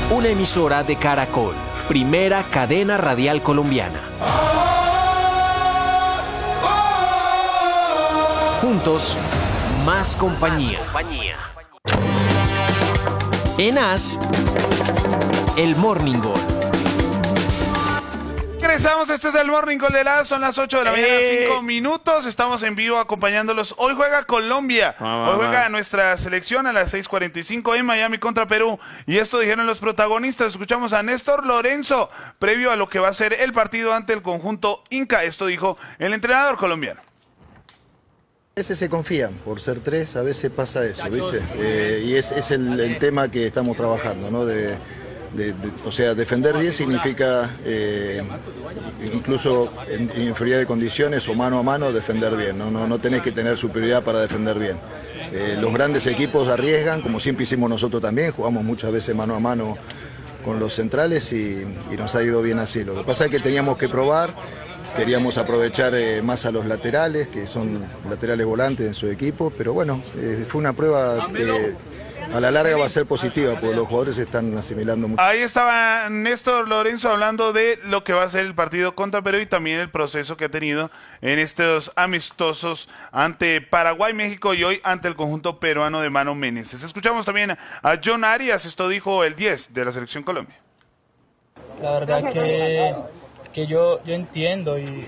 Una emisora de Caracol, primera cadena radial colombiana. Juntos, más compañía. En AS, el Morning Goal. Regresamos, este es el Morning Call de la, son las 8 de la mañana, 5 minutos, estamos en vivo acompañándolos. Hoy juega Colombia, hoy juega nuestra selección a las 6:45 en Miami contra Perú. Y esto dijeron los protagonistas, escuchamos a Néstor Lorenzo, previo a lo que va a ser el partido ante el conjunto Inca. Esto dijo el entrenador colombiano. A veces se confían, por ser tres, a veces pasa eso, ¿viste? Y es el tema que estamos trabajando, ¿no? O sea, defender bien significa, incluso en inferioridad de condiciones o mano a mano, defender bien. No tenés que tener superioridad para defender bien. Los grandes equipos arriesgan, como siempre hicimos nosotros también, jugamos muchas veces mano a mano con los centrales y nos ha ido bien así. Lo que pasa es que teníamos que probar, queríamos aprovechar más a los laterales, que son laterales volantes en su equipo, pero bueno, fue una prueba que a la larga va a ser positiva, porque los jugadores se están asimilando mucho. Ahí estaba Néstor Lorenzo hablando de lo que va a ser el partido contra Perú y también el proceso que ha tenido en estos amistosos ante Paraguay, México y hoy ante el conjunto peruano de Mano Meneses. Escuchamos también a John Arias, esto dijo el 10 de la Selección Colombia. La verdad que yo entiendo y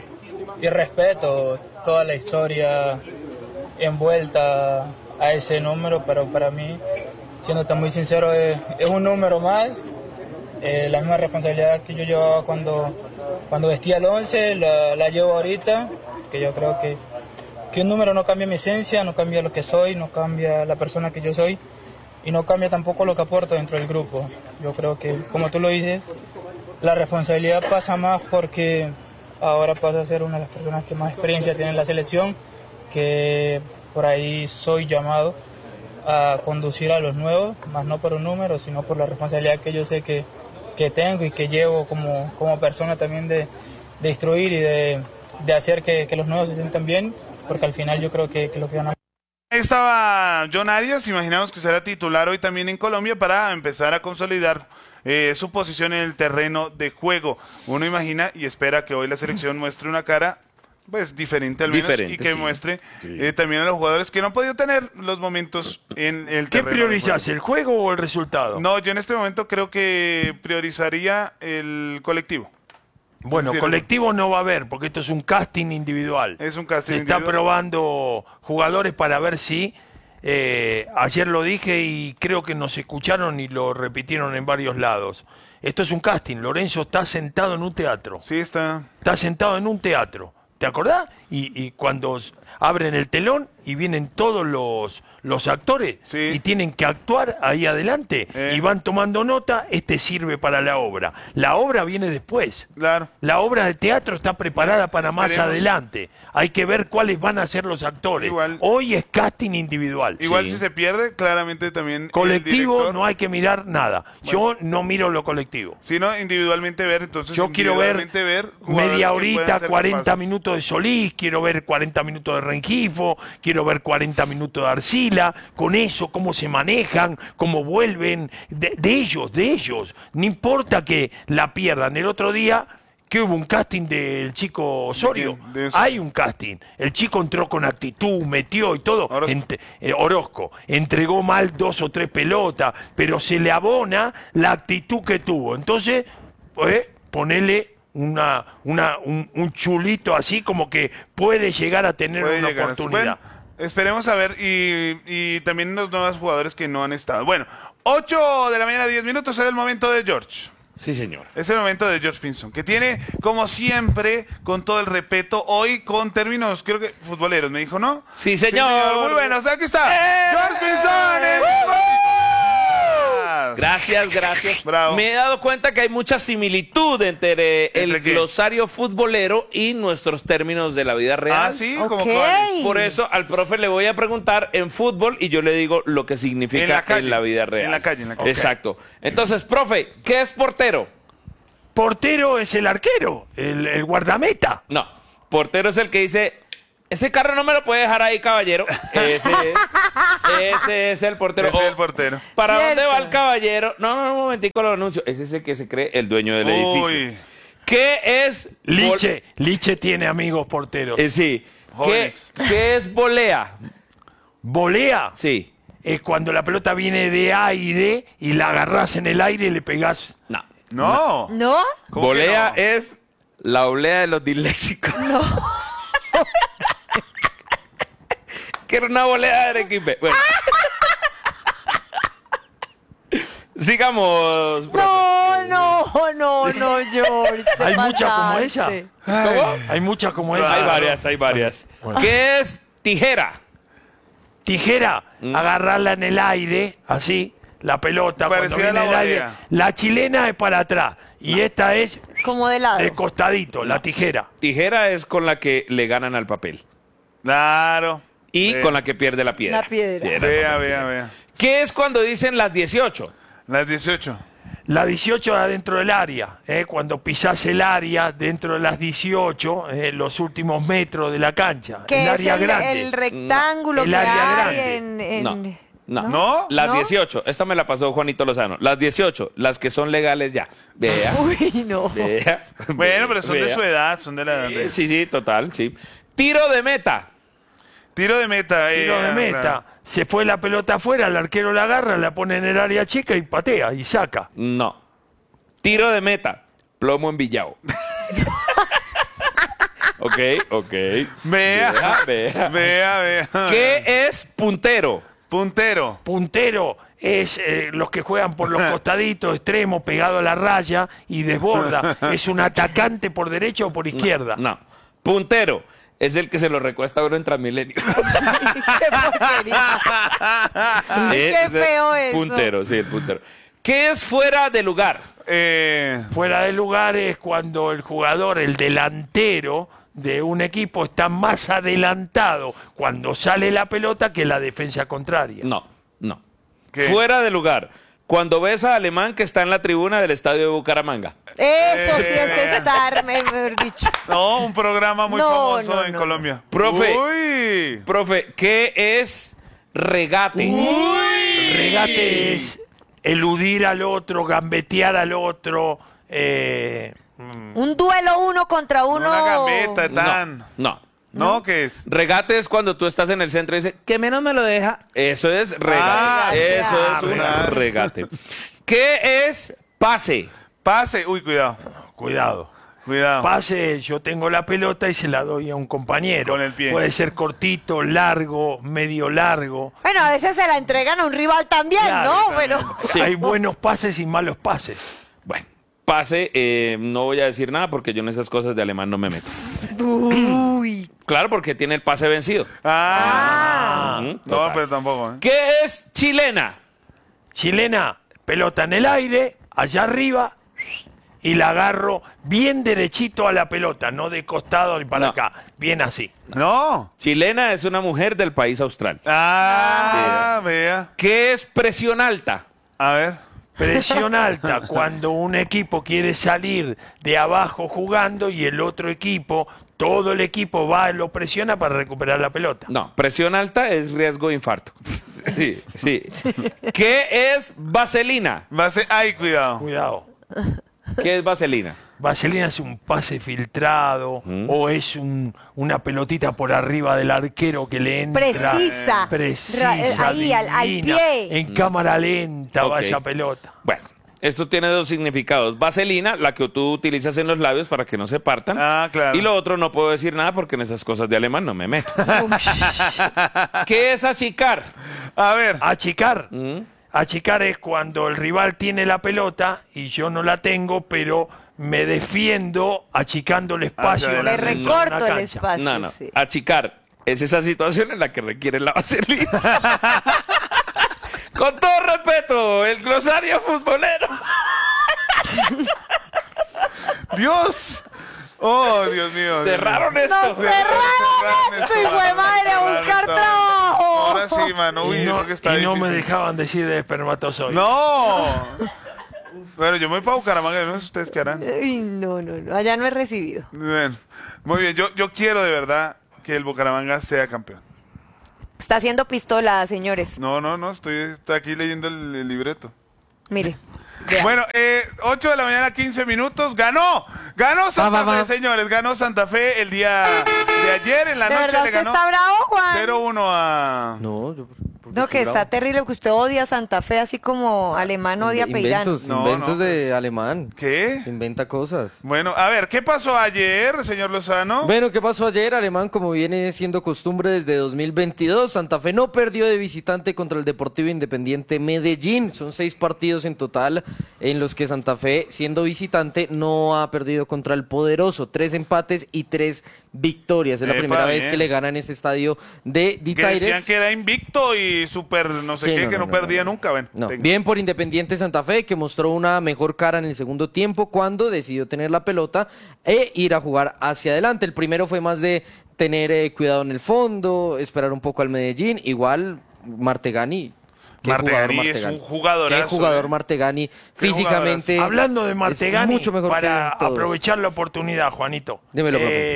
respeto toda la historia envuelta a ese número, pero para mí, siéndote muy sincero, es un número más. La misma responsabilidad que yo llevaba cuando vestía el 11, la llevo ahorita, que yo creo que un número no cambia mi esencia, no cambia lo que soy, no cambia la persona que yo soy y no cambia tampoco lo que aporto dentro del grupo. Yo creo que, como tú lo dices, la responsabilidad pasa más porque ahora paso a ser una de las personas que más experiencia tiene en la selección, que por ahí soy llamado a conducir a los nuevos, más no por un número, sino por la responsabilidad que yo sé que tengo y que llevo como persona también de instruir y de hacer que los nuevos se sientan bien, porque al final yo creo que lo que ganamos. Ahí estaba John Arias, imaginamos que será titular hoy también en Colombia para empezar a consolidar su posición en el terreno de juego. Uno imagina y espera que hoy la selección muestre una cara pues diferente al menos y que muestre también a los jugadores que no han podido tener los momentos en el terreno. ¿Qué priorizas, el juego o el resultado? No, yo en este momento creo que priorizaría el colectivo. Bueno, colectivo no va a haber, porque esto es un casting individual. Es un casting individual. Se está probando jugadores para ver si... ayer lo dije y creo que nos escucharon y lo repitieron en varios lados. Esto es un casting. Lorenzo está sentado en un teatro. Sí, está. Está sentado en un teatro. ¿Te acordás? Y cuando abren el telón y vienen todos los actores y tienen que actuar ahí adelante y van tomando nota, sirve para la obra. La obra viene después. Claro. La obra de teatro está preparada para más adelante. Hay que ver cuáles van a ser los actores. Igual, hoy es casting individual. Igual si se pierde, claramente también colectivo no hay que mirar nada. Yo no miro lo colectivo. Sino individualmente ver, entonces yo quiero ver media horita, 40 minutos de Solís, quiero ver 40 minutos de Rengifo, quiero ver 40 minutos de Arcila, con eso, cómo se manejan, cómo vuelven, de ellos. No importa que la pierdan. El otro día, que hubo un casting del chico Osorio. Hay un casting. El chico entró con actitud, metió y todo. Orozco. Entregó mal 2 o 3 pelotas, pero se le abona la actitud que tuvo. Entonces, ponele un chulito así como que puede llegar a tener una oportunidad. Bueno, esperemos a ver y también los nuevos jugadores que no han estado. Bueno, 8 de la mañana, 10 minutos, es el momento de George. Sí, señor. Es el momento de George Pinzón, que tiene, como siempre, con todo el respeto, hoy con términos, creo que futboleros, me dijo, ¿no? Sí, señor. Muy bueno, o sea, aquí está. George Pinzón. Gracias. Bravo. Me he dado cuenta que hay mucha similitud entre el glosario futbolero y nuestros términos de la vida real. Ah, sí, como cuáles. Por eso al profe le voy a preguntar en fútbol y yo le digo lo que significa en la vida real. En la calle. Exacto. Entonces, profe, ¿qué es portero? Portero es el arquero, el guardameta. No, portero es el que dice Ese carro no me lo puede dejar ahí, caballero. Ese es el portero. Ese es el portero. ¿Para Cierto. dónde va el caballero? No, un momentico lo anuncio. Es ese que se cree el dueño del edificio. Uy. ¿Qué es? Liche tiene amigos porteros. Sí. Jóvenes. ¿Qué es volea? Volea Sí. es cuando la pelota viene de aire y la agarrás en el aire y le pegás. No. No. ¿No? ¿Cómo que Volea no? es la olea de los disléxicos. No. Que era una volea de Arequipe. Bueno. Sigamos, profe. No, George. te ¿Hay muchas como pasaste. ella? ¿Cómo? Hay muchas como ella. Hay varias. ¿Qué es tijera? Tijera, agarrarla en el aire, así, la pelota. Cuando Parecida a viene la el aire. volea. La chilena es para atrás y esta es Como de lado. de costadito, la tijera. Tijera es con la que le ganan al papel. Claro. Y Vea. con la que pierde la piedra. La piedra. Vea. ¿Qué es cuando dicen las 18? Las 18. La 18 adentro del área, cuando pisás el área dentro de las 18, los últimos metros de la cancha. Que el es área grande. el rectángulo El que área hay grande. en... No. ¿No? Las ¿No? 18. Esta me la pasó Juanito Lozano. Las 18, las que son legales ya. Vea. Uy, no. Vea. Bueno, pero son de Vea. su edad, son de la edad de... Sí, total, sí. Tiro de meta. Tiro de meta. Tiro de meta. Claro. Se fue la pelota afuera, el arquero la agarra, la pone en el área chica y patea y saca. No. Tiro de meta. Plomo en Villao. Ok. Vea. Vea. ¿Qué es puntero? Puntero. Puntero es los que juegan por los costaditos, extremo, pegado a la raya y desborda. Es un atacante por derecha o por izquierda. No. Puntero es el que se lo recuesta a uno en Transmilenio. Qué porquería. Qué feo eso. Puntero, sí, el puntero. ¿Qué es fuera de lugar? Fuera de lugar es cuando el jugador, el delantero de un equipo está más adelantado cuando sale la pelota que la defensa contraria. No. ¿Qué? Fuera de lugar. Cuando ves a Alemán que está en la tribuna del estadio de Bucaramanga. Eso sí es estar, mejor dicho. No, un programa muy No, famoso no, en no. Colombia. Profe. Uy. Profe, ¿qué es regate? Regate es eludir al otro, gambetear al otro. Un duelo uno contra uno. Una gambeta, tan. No. ¿Qué es? Regate es cuando tú estás en el centro y dices, que menos me lo deja. Eso es regate. Eso es un regate. ¿Qué es pase? Pase. Uy, cuidado. Cuidado. Cuidado. Pase, yo tengo la pelota y se la doy a un compañero. Con el pie. Puede ser cortito, largo, medio largo. Bueno, a veces se la entregan a un rival también, Claro, ¿no? también. Pero... Sí. Hay buenos pases y malos pases. Bueno, pase, no voy a decir nada porque yo en esas cosas de alemán no me meto. Uy. Claro, porque tiene el pase vencido. No, Total. pero tampoco. ¿Qué es chilena? Chilena, pelota en el aire, allá arriba, y la agarro bien derechito a la pelota, no de costado ni para No. acá, bien así. No. Chilena es una mujer del país austral. Vea. ¿Qué es presión alta? A ver. Presión alta, cuando un equipo quiere salir de abajo jugando y el otro equipo, todo el equipo va y lo presiona para recuperar la pelota. No, presión alta es riesgo de infarto. Sí. ¿Qué es vaselina? Ay, cuidado. Cuidado. ¿Qué es vaselina? Vaselina es un pase filtrado o es una pelotita por arriba del arquero que le entra. Precisa. Precisa. Ahí, al divina. pie. En cámara lenta va Ok. esa pelota. Bueno, esto tiene dos significados. Vaselina, la que tú utilizas en los labios para que no se partan. Claro. Y lo otro no puedo decir nada porque en esas cosas de alemán no me meto. ¿Qué es achicar? A ver. Achicar. Achicar es cuando el rival tiene la pelota y yo no la tengo, pero me defiendo achicando el espacio. Hacia Le adelante. dentro de una recorto el cancha. espacio. No. Sí. Achicar es esa situación en la que requiere la vaselina. Con todo respeto, el glosario futbolero. Dios. Oh, Dios mío. Cerraron ¡Nos esto. cerraron esto, hijo de madre, a buscar trabajo! Ahora sí, mano. Uy, Y no, eso que está y no me difícil. dejaban decir de espermatozoide. No. Bueno, yo me voy para Bucaramanga, no sé ustedes qué harán. Uy, no. Allá no he recibido. Bueno, muy bien, yo quiero de verdad que el Bucaramanga sea campeón. Está haciendo pistola, señores. No, está aquí leyendo el libreto. Mire. Vea. Bueno, 8 de la mañana, 15 minutos. ¡Ganó! ¡Ganó Santa Fe, señores! Ganó Santa Fe el día de ayer. En la ¿De noche verdad le usted ganó está bravo, Juan? 0-1 a... No, No, que está terrible, que usted odia a Santa Fe, así como Alemán odia a Peirán. Inventos de Alemán. ¿Qué? Inventa cosas. Bueno, a ver, ¿qué pasó ayer, señor Lozano? Bueno, ¿qué pasó ayer? Alemán, como viene siendo costumbre desde 2022, Santa Fe no perdió de visitante contra el Deportivo Independiente Medellín. Son 6 partidos en total en los que Santa Fe, siendo visitante, no ha perdido contra el poderoso. 3 empates y 3 victorias. Es la primera vez que le gana en este estadio de Ditaires. Que decían que era invicto y súper no sé qué, que no perdía nunca. Bueno, bien por Independiente Santa Fe, que mostró una mejor cara en el segundo tiempo cuando decidió tener la pelota e ir a jugar hacia adelante. El primero fue más de tener cuidado en el fondo, esperar un poco al Medellín. Igual Martegani. Martegani es un jugadorazo. Qué jugador Martegani, físicamente. Hablando de Martegani, mucho mejor para que todos. aprovechar la oportunidad, Juanito. Dímelo,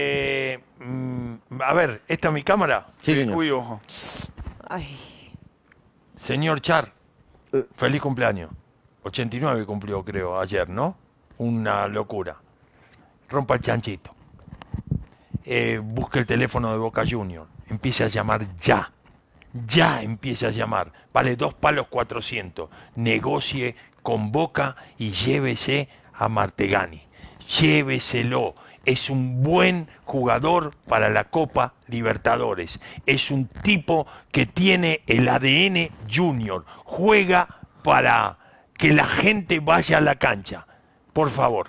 a ver, ¿esta es mi cámara? Sí, señor. Uy, ojo. Ay. Señor Char, feliz cumpleaños. 89 cumplió, creo, ayer, ¿no? Una locura. Rompa el chanchito. Busque el teléfono de Boca Junior. Empiece a llamar ya. Ya empiece a llamar. Vale 2 palos 400. Negocie con Boca y llévese a Martegani. Lléveselo. Es un buen jugador para la Copa Libertadores. Es un tipo que tiene el ADN junior. Juega para que la gente vaya a la cancha. Por favor,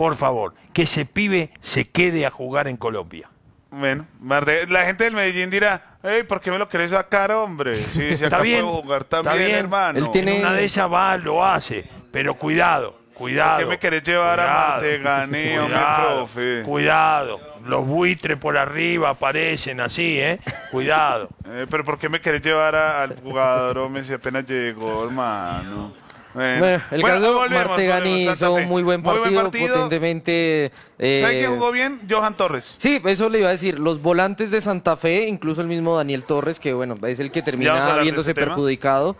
que ese pibe se quede a jugar en Colombia. Bueno, la gente del Medellín dirá, hey, ¿por qué me lo querés sacar, hombre? Sí, si acá Está bien, puedo jugar también, está bien. hermano. Él tiene- En una de esas va, lo hace, pero cuidado. ¿Por qué me querés llevar a Martegani, hombre, profe? Cuidado, los buitres por arriba aparecen así, Cuidado. Pero ¿por qué me querés llevar al jugador, hombre, si apenas llegó, hermano? Bueno, el caso volvemos, Martegani Santa hizo Fe. un muy buen partido. Potentemente. ¿Sabe quién jugó bien? Johan Torres. Sí, eso le iba a decir. Los volantes de Santa Fe, incluso el mismo Daniel Torres, que bueno, es el que Ya vamos a termina hablar de viéndose ese tema. perjudicado.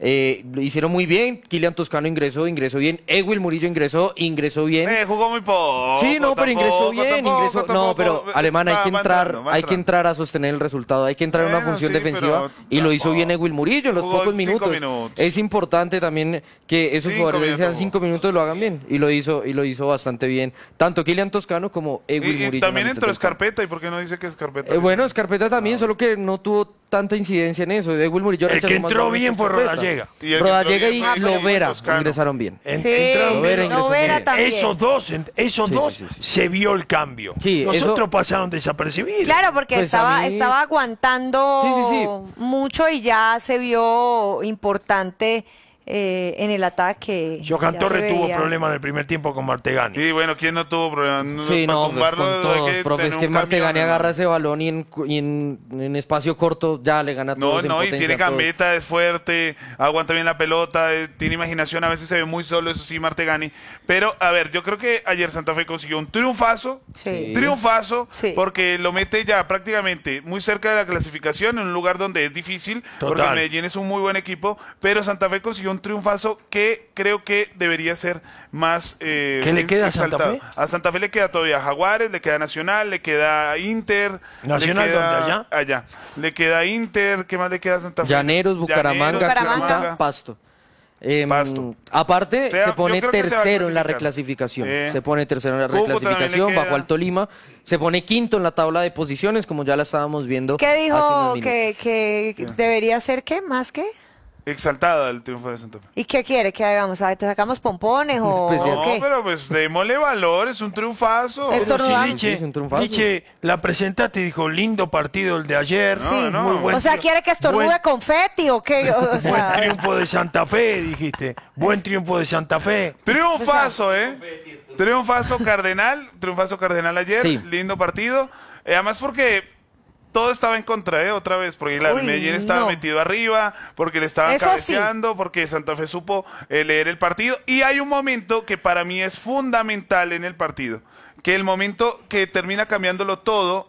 Lo hicieron muy bien. Kylian Toscano ingresó bien. Ewil Murillo ingresó bien. Jugó muy poco. Sí, no, pero ingresó bien, ingresó. No, pero Alemán, hay que entrando. entrar a sostener el resultado, hay que entrar en una Bueno, función sí, defensiva pero y lo hizo tampoco. bien Ewil Murillo en los Jugó pocos 5 minutos. minutos. Es importante también que esos 5 jugadores sean minutos 5 minutos lo hagan bien y lo hizo bastante bien, tanto Kylian Toscano como Ewil Y Murillo. también en la mitad entró del campo. Escarpeta, ¿y por qué no dice que Escarpeta? Bueno, Escarpeta también, solo que no tuvo tanta incidencia en eso. Ewil Murillo El que rechazó más entró balones bien que fue Escarpeta. Rodallega. Y el que Rodallega entró y bien fue Lovera Toscano. ingresaron bien. Sí, Entraron bien. Lovera también. Esos dos Sí. se vio el cambio. Sí, Los eso- otros pasaron desapercibidos. Claro, porque Pues a mí- estaba aguantando Sí. mucho y ya se vio importante en el ataque. Johan Ya Torres se tuvo veía. problemas en el primer tiempo con Martegani. Y bueno, ¿quién no tuvo problemas? Sí, Para no, tumbarlo, con hay todos, que profe, es tener que un Martegani camión, agarra hermano. ese balón y en espacio corto ya le gana a todos. No, en y potencia tiene a todos. gambeta, es fuerte, aguanta bien la pelota, tiene imaginación, a veces se ve muy solo, eso sí, Martegani. Pero, a ver, yo creo que ayer Santa Fe consiguió un triunfazo, Sí. Sí. Porque lo mete ya prácticamente muy cerca de la clasificación, en un lugar donde es difícil, porque Total. Medellín es un muy buen equipo, pero Santa Fe consiguió un triunfazo que creo que debería ser más ¿Qué le queda a Santa exaltado. Fe? A Santa Fe le queda todavía Jaguares, le queda Nacional, le queda Inter. ¿Nacional le queda, dónde, allá? Allá. Le queda Inter, ¿qué más le queda a Santa Fe? Llaneros, Bucaramanga, Bucaramanga. Cúcuta, Pasto. Pasto. Aparte, O sea, se pone yo creo que se va a tercero en la clasificar. reclasificación. Sí. Se pone tercero en la Cúcuta también le reclasificación queda. bajo al Tolima. Se pone quinto en la tabla de posiciones, como ya la estábamos viendo. ¿Qué hace dijo unos minutos. que debería ser qué? ¿Más qué? Exaltada el triunfo de Santa Fe. ¿Y qué quiere que hagamos? ¿Te sacamos pompones o Especial. No, qué? pero pues démosle valor, es un triunfazo. Esto no da- Sí, es un triunfazo. Liche, la presentaste y dijo, lindo partido el de ayer. Sí. no. Muy buen O sea, tri- ¿quiere que estornude buen- confeti o qué? O Buen sea, triunfo de Santa Fe, dijiste. Buen triunfo de Santa Fe. Triunfazo, Triunfazo Cardenal ayer, Sí. lindo partido. Además porque todo estaba en contra, otra vez, porque el Medellín estaba metido arriba, porque le estaban cabeceando, porque Santa Fe supo leer el partido. Y hay un momento que para mí es fundamental en el partido, que el momento que termina cambiándolo todo,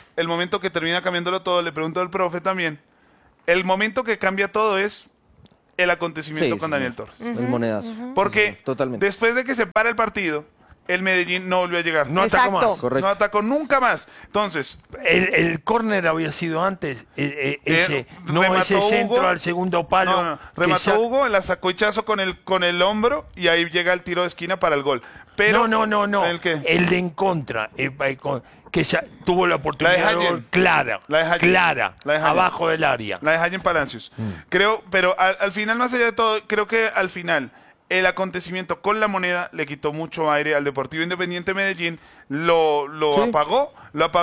le pregunto al profe también, el momento que cambia todo es el acontecimiento con Daniel Torres. El monedazo. Porque totalmente. después de que se para el partido, el Medellín no volvió a llegar. No atacó más. Correcto. No atacó nunca más. Entonces, el córner había sido antes, ese remató centro Hugo, al segundo palo. remató Hugo, la sacó Hichazo con el hombro y ahí llega el tiro de esquina para el gol. Pero No. ¿el qué? El de en contra, que tuvo la oportunidad La de de Hayen. gol clara, La de Hayen. clara, La de Hayen. abajo del área. La de Hayen Palacios. Creo, pero al final, más allá de todo, creo que al final el acontecimiento con la moneda le quitó mucho aire al Deportivo Independiente Medellín, lo apagó,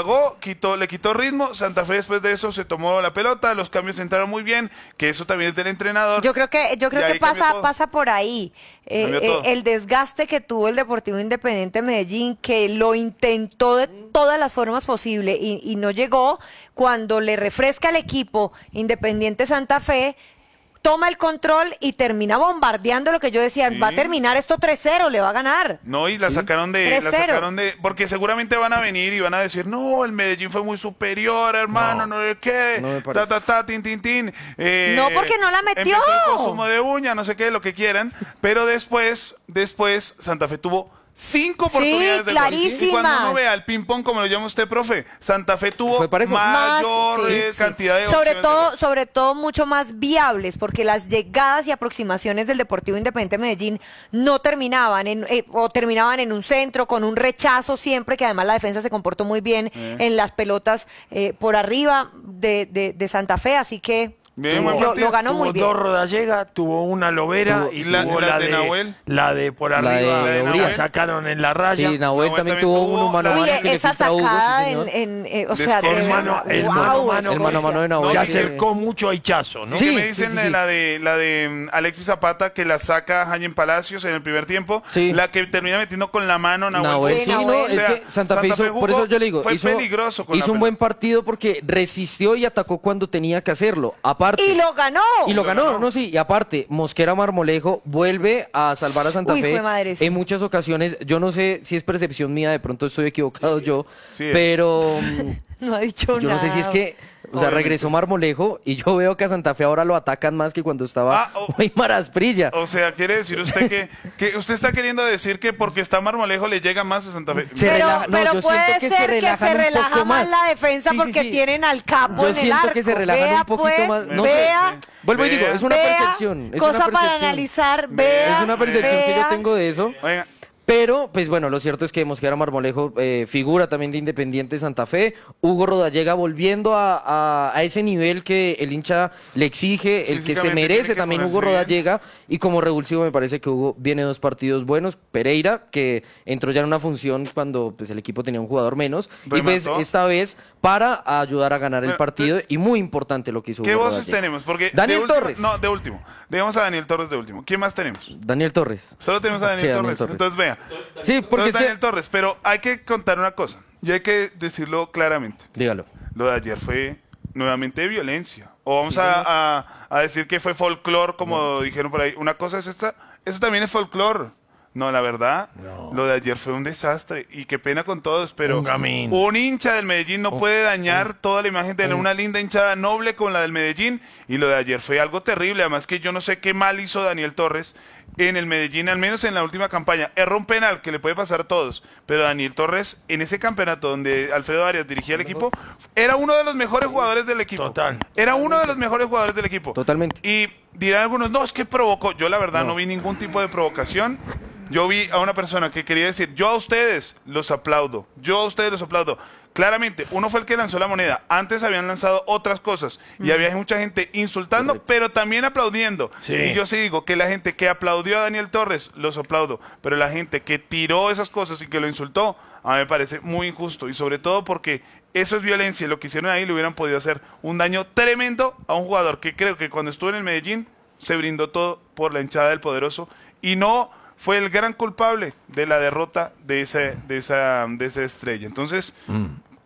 le quitó ritmo. Santa Fe después de eso se tomó la pelota, los cambios entraron muy bien, que eso también es del entrenador. Yo creo que ahí cambió todo. pasa por ahí. Todo. El desgaste que tuvo el Deportivo Independiente Medellín, que lo intentó de todas las formas posibles y no llegó, cuando le refresca al equipo Independiente Santa Fe, toma el control y termina bombardeando lo que yo decía, va a terminar esto 3-0, le va a ganar. No, y la sacaron de, porque seguramente van a venir y van a decir, no, el Medellín fue muy superior, hermano, no sé qué, no me parece. tin. No, porque no la metió. Empezó el consumo de uña, no sé qué, lo que quieran, pero después Santa Fe tuvo 5 oportunidades de gol. clarísimas. Y cuando uno vea el ping-pong, como lo llama usted, profe, Santa Fe tuvo Fue parejo. mayor cantidad de opciones. Sobre todo mucho más viables, porque las llegadas y aproximaciones del Deportivo Independiente Medellín no terminaban o terminaban en un centro con un rechazo siempre, que además la defensa se comportó muy bien en las pelotas por arriba de Santa Fe, así que Bien, buen partido. lo ganó Tuvo muy bien. 2 Rodallega, tuvo una Lovera y tuvo la de Nahuel. La de por La de arriba, la Urias. sacaron en la raya. Sí, Nahuel también también tuvo tuvo uno mano a mano Oye, que le esa quita a Hugo, sí, sacada señor. o sea, Es mano- es wow, mano a mano. El mano a mano de Nahuel. Se No, acercó mucho a Hichazo, ¿no? ¿Qué Sí, me dicen sí. de la de Alexis Zapata, que la saca Hayen Palacios en el primer tiempo? Sí. La que termina metiendo con la mano Nahuel, Sí, sí, Nahuel. no, O sea, es que Santa Fe hizo, por eso yo le digo, fue peligroso con la hizo un buen pelota. partido porque resistió y atacó cuando tenía que hacerlo. Aparte. y lo ganó. Y lo ganó, no, sí. Y aparte, Mosquera Marmolejo vuelve a salvar a Santa Uy, Fe jue madre, sí. en muchas ocasiones. Yo no sé si es percepción mía, de pronto estoy equivocado yo, Sí es. pero No ha dicho yo nada. no sé si es que, o sea, Obviamente. regresó Marmolejo y yo veo que a Santa Fe ahora lo atacan más que cuando estaba Weimar Asprilla. O sea, quiere decir usted que usted está queriendo decir que porque está Marmolejo le llega más a Santa Fe. Se Pero, relaja- no, pero yo puede siento que se ser que relajan se un relaja poco más más. la defensa Sí, sí, porque sí. tienen al capo Yo en el siento arco. que se relajan Vea, un poquito pues, más. No vea, sé. Vuelvo y digo, Vea. es una vea, percepción. Es cosa una para percepción. analizar, vea. Es una percepción que yo vea. tengo de eso. Oiga, Pero, pues bueno, lo cierto es que Mosquera Marmolejo figura también de Independiente Santa Fe. Hugo Rodallega volviendo a ese nivel que el hincha le exige, el que se Físicamente merece tiene que también Hugo ponerse bien. Rodallega. Y como revulsivo me parece que Hugo viene 2 partidos buenos. Pereira, que entró ya en una función cuando pues, el equipo tenía un jugador menos. Y pues Remató. esta vez para ayudar a ganar el Bueno, partido. Y muy importante lo que hizo ¿qué Hugo voces Rodallega. tenemos? Porque Daniel de último- Torres. No, de último. Digamos a Daniel Torres de último. ¿Quién más tenemos? Daniel Torres. Solo tenemos a Daniel, Sí, Daniel Torres. Torres. Entonces, vea. Sí, porque Entonces, es que... Daniel Torres, pero hay que contar una cosa. Y hay que decirlo claramente. Dígalo. Lo de ayer fue nuevamente violencia. O vamos a decir que fue folclore, como dijeron por ahí. Una cosa es esta. Eso también es folclore. No, la verdad, lo de ayer fue un desastre. Y qué pena con todos, pero Un gamín. un hincha del Medellín no puede dañar toda la imagen de una linda hinchada noble con la del Medellín. Y lo de ayer fue algo terrible. Además que yo no sé qué mal hizo Daniel Torres en el Medellín, al menos en la última campaña. Erró un penal que le puede pasar a todos. Pero Daniel Torres, en ese campeonato donde Alfredo Arias dirigía el equipo, era uno de los mejores jugadores del equipo. Total. Era uno de los mejores jugadores del equipo. Totalmente. Y dirán algunos, no, es que provocó. Yo la verdad no vi ningún tipo de provocación. Yo vi a una persona que quería decir, yo a ustedes los aplaudo. Yo a ustedes los aplaudo. Claramente, uno fue el que lanzó la moneda. Antes habían lanzado otras cosas. Y había mucha gente insultando, pero también aplaudiendo. Sí. Y yo sí digo que la gente que aplaudió a Daniel Torres, los aplaudo. Pero la gente que tiró esas cosas y que lo insultó, a mí me parece muy injusto. Y sobre todo porque eso es violencia. Lo que hicieron ahí le hubieran podido hacer un daño tremendo a un jugador que creo que cuando estuvo en el Medellín se brindó todo por la hinchada del Poderoso. Y no fue el gran culpable de la derrota de esa estrella. Entonces,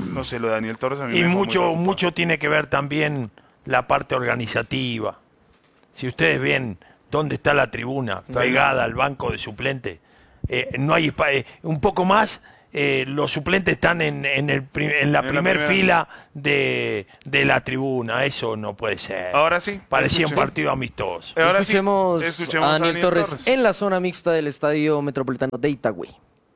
No sé, lo de Daniel Torres a mí Y me dejó muy mucho, preocupado. mucho tiene que ver también la parte organizativa. Si ustedes ven dónde está la tribuna, pegada al banco de suplentes, no hay un poco más, los suplentes están en la primera fila de la tribuna. Eso no puede ser. Ahora sí. Parecía un escuché. partido amistoso. Ahora sí, Escuchemos a Daniel Torres en la zona mixta del Estadio Metropolitano de Itagüí.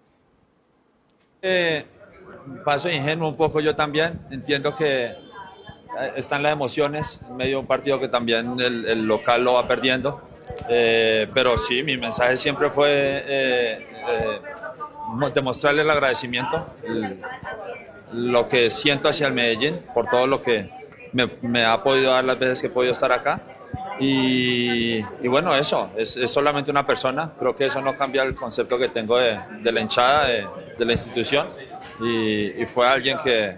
Paso ingenuo un poco yo también. Entiendo que están las emociones en medio de un partido que también el local lo va perdiendo. Pero sí, mi mensaje siempre fue demostrarle el agradecimiento, lo que siento hacia el Medellín por todo lo que me ha podido dar las veces que he podido estar acá. Y bueno, eso, es solamente una persona. Creo que eso no cambia el concepto que tengo de la hinchada, de la institución. Y fue alguien que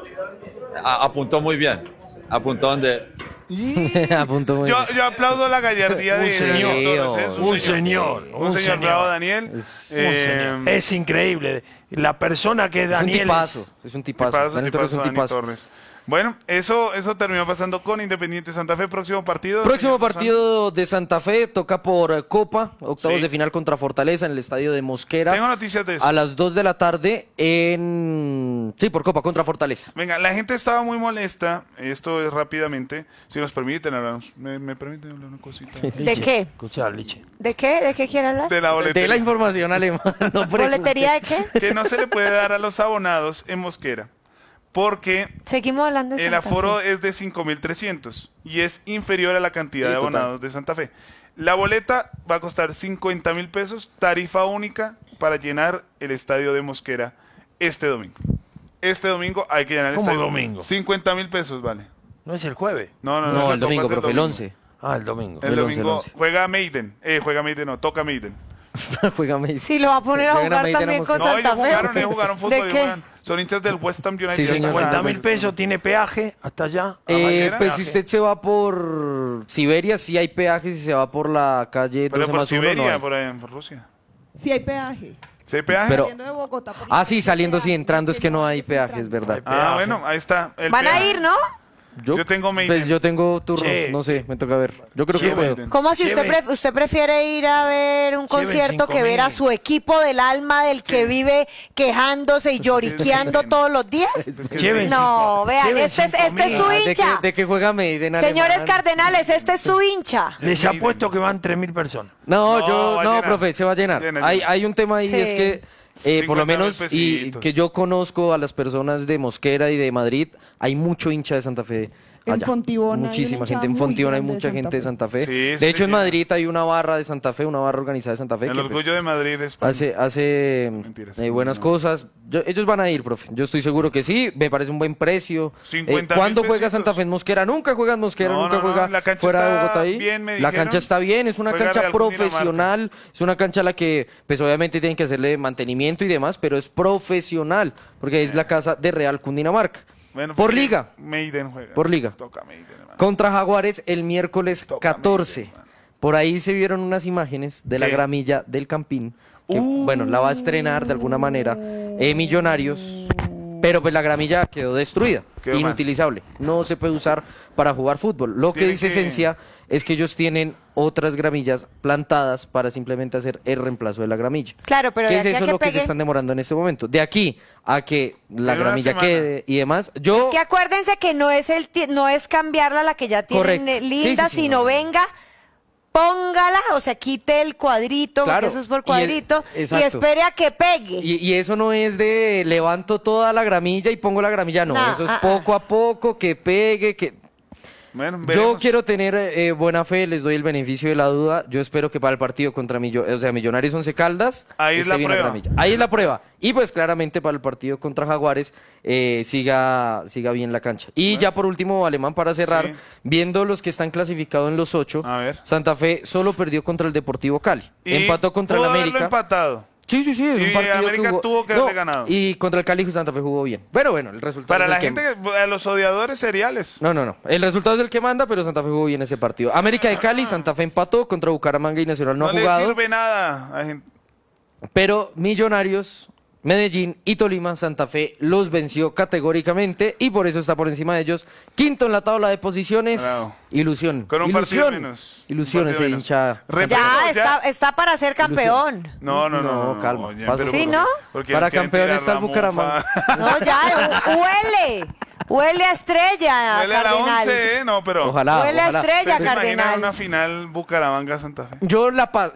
apuntó muy bien, apuntó donde... Apunto muy bien. Yo aplaudo la gallardía de Daniel Torres. ¿Eh? Un señor. Bravo, Daniel. Es increíble. La persona que Es un Daniel tipazo, es un tipazo. Daniel Torres es un Dani tipazo. Torres. Bueno, eso terminó pasando con Independiente Santa Fe. Próximo partido. Próximo señor Lozano. partido de Santa Fe, toca por Copa, octavos Sí. de final contra Fortaleza en el estadio de Mosquera. Tengo noticias de eso. A las 2 de la tarde Sí, por Copa contra Fortaleza. Venga, la gente estaba muy molesta. Esto es rápidamente. Si nos permiten, hablamos. ¿Me permiten hablar una cosita? ¿De qué? Escucha, Liche. ¿De qué? ¿De qué quiere hablar? De la boletería. De la información alemana. No ¿Boletería de qué? Que no se le puede dar a los abonados en Mosquera. Porque Seguimos hablando de el Santa aforo Fe. es de 5.300 y es inferior a la cantidad Sí, de total. abonados de Santa Fe. La boleta va a costar 50.000 pesos, tarifa única para llenar el estadio de Mosquera este domingo. Este domingo hay que llenar el ¿Cómo estadio. domingo? 50.000 pesos, vale. ¿No es el jueves? No, No, el Copa domingo, es profe, el 11. Ah, el domingo. El El 11, domingo el 11. juega Maiden. No, toca Maiden. Juega Messi. Si lo va a poner a Juegan a jugar Maiden a también con Mosquera. No, ellos Santa Fe. jugaron fútbol. ¿De ellos qué? juegan. Son hinchas del West Ham United. Sí, señor. 50.000 pesos tiene peaje hasta allá. Pues si usted se va por Siberia, sí hay peajes. Si se va por la calle Pero 12 por más 1, Siberia, no hay. por ahí, por Rusia. Sí hay peaje. ¿Sí hay peaje? Pero- Saliendo de Bogotá. por Ah, sí, ejemplo, saliendo, sí, peaje, entrando es que no hay entrando. peajes, ¿verdad? Ah, bueno, ahí está. El Van a peaje. ir, ¿no? Yo tengo Maiden. Pues yo tengo turno, Sí. no sé, me toca ver. Yo creo que Sí, puedo. Maiden. ¿Cómo si Lleven- usted prefiere ir a ver un concierto que ver a 5.000. su equipo del alma del que vive quejándose y lloriqueando todos los días? Lleven No, cinco- vean, lleven este es 5.000. su Ah, hincha. ¿De qué juega Maiden? Señores alemán? cardenales, este es su hincha. Les apuesto que van 3.000 personas. No, No, va a no, llenar. profe, se va a llenar. Llena, Hay, llena. hay un tema ahí, Sí. es que por lo 50.000 menos, y pesitos. que yo conozco a las personas de Mosquera y de Madrid, hay mucho hincha de Santa Fe. En allá. Fontibón hay una Muchísima gente. hinchada En muy Fontibón hay grande de mucha Santa gente de Fe. Santa Fe. Sí, De sí, hecho, en sí. Madrid hay una barra de Santa Fe, una barra organizada de Santa Fe. El que, pues, orgullo de Madrid es España. hace Mentiras. buenas cosas. Ellos van a ir, profe. Yo estoy seguro que sí. Me parece un buen precio. 50.000 ¿Cuándo juega pesitos. Santa Fe en Mosquera? Nunca juega en Mosquera, No, nunca no, no, juega la cancha fuera de está Bogotá ahí. bien, me La dijeron. cancha está bien, es una Juega cancha Real Cundinamarca. profesional. Es una cancha a la que, pues obviamente tienen que hacerle mantenimiento y demás, pero es profesional, porque es la casa de Real Cundinamarca. Bueno, por porque liga. Maiden juega. Por liga. Toca Maiden, hermano. Contra Jaguares el miércoles Toca 14. Maiden, hermano. Por ahí se vieron unas imágenes de la ¿Qué? gramilla del Campín. Que, bueno, la va a estrenar de alguna manera Millonarios. Pero pues la gramilla quedó destruida, Quedó mal. inutilizable. No se puede usar para jugar fútbol. Lo que Tienen dice que- Esencia es que ellos tienen otras gramillas plantadas para simplemente hacer el reemplazo de la gramilla. Claro, pero ¿Qué de es aquí a eso que lo que se pegue. están demorando en este momento? De aquí a que la En una gramilla semana. quede y demás. Yo Que acuérdense que no es cambiarla a la que ya tienen Correcto. linda, Sí, sí, sí, sino no. venga, póngala, o sea, quite el cuadrito, Claro, porque eso es por y el- cuadrito, y exacto. espere a que pegue. Y eso no es de levanto toda la gramilla y pongo la gramilla, no. No, Eso es poco a poco, que pegue, que... Bueno, Yo veremos. quiero tener buena fe, les doy el beneficio de la duda. Yo espero que para el partido contra Millonarios 11 Caldas Ahí es esté la bien prueba. gramilla. Ahí es la prueba. Y pues claramente para el partido contra Jaguares siga bien la cancha. Y ya por último, Alemán, para cerrar, Sí. viendo los que están clasificados en los 8, A ver. Santa Fe solo perdió contra el Deportivo Cali. Y Empató contra el pudo haberlo América. empatado. Sí, es Y un partido América que jugó... tuvo que haberle ganado. Y contra el Cali Santa Fe jugó bien. Pero bueno, el resultado Para es la el que- gente, a los odiadores seriales. No. El resultado es el que manda, pero Santa Fe jugó bien ese partido. América de Cali, Santa Fe empató contra Bucaramanga y Nacional no No ha le jugado. sirve nada a gente. Pero Millonarios Medellín y Tolima, Santa Fe los venció categóricamente y por eso está por encima de ellos. Quinto en la tabla de posiciones. Bravo. Ilusión. Con un partido menos. Ilusión ese hincha. Ya, está para ser campeón. No, calma. oye, Paso. pero Sí, ¿no? porque Para nos quieren campeón tirar está el la Bucaramanga. mufa. No, ya, huele a estrella, Huele a la Cardenal. 11, no, pero... Ojalá. Huele a estrella, ¿Se imaginan Cardenal. una final Bucaramanga-Santa Fe? Yo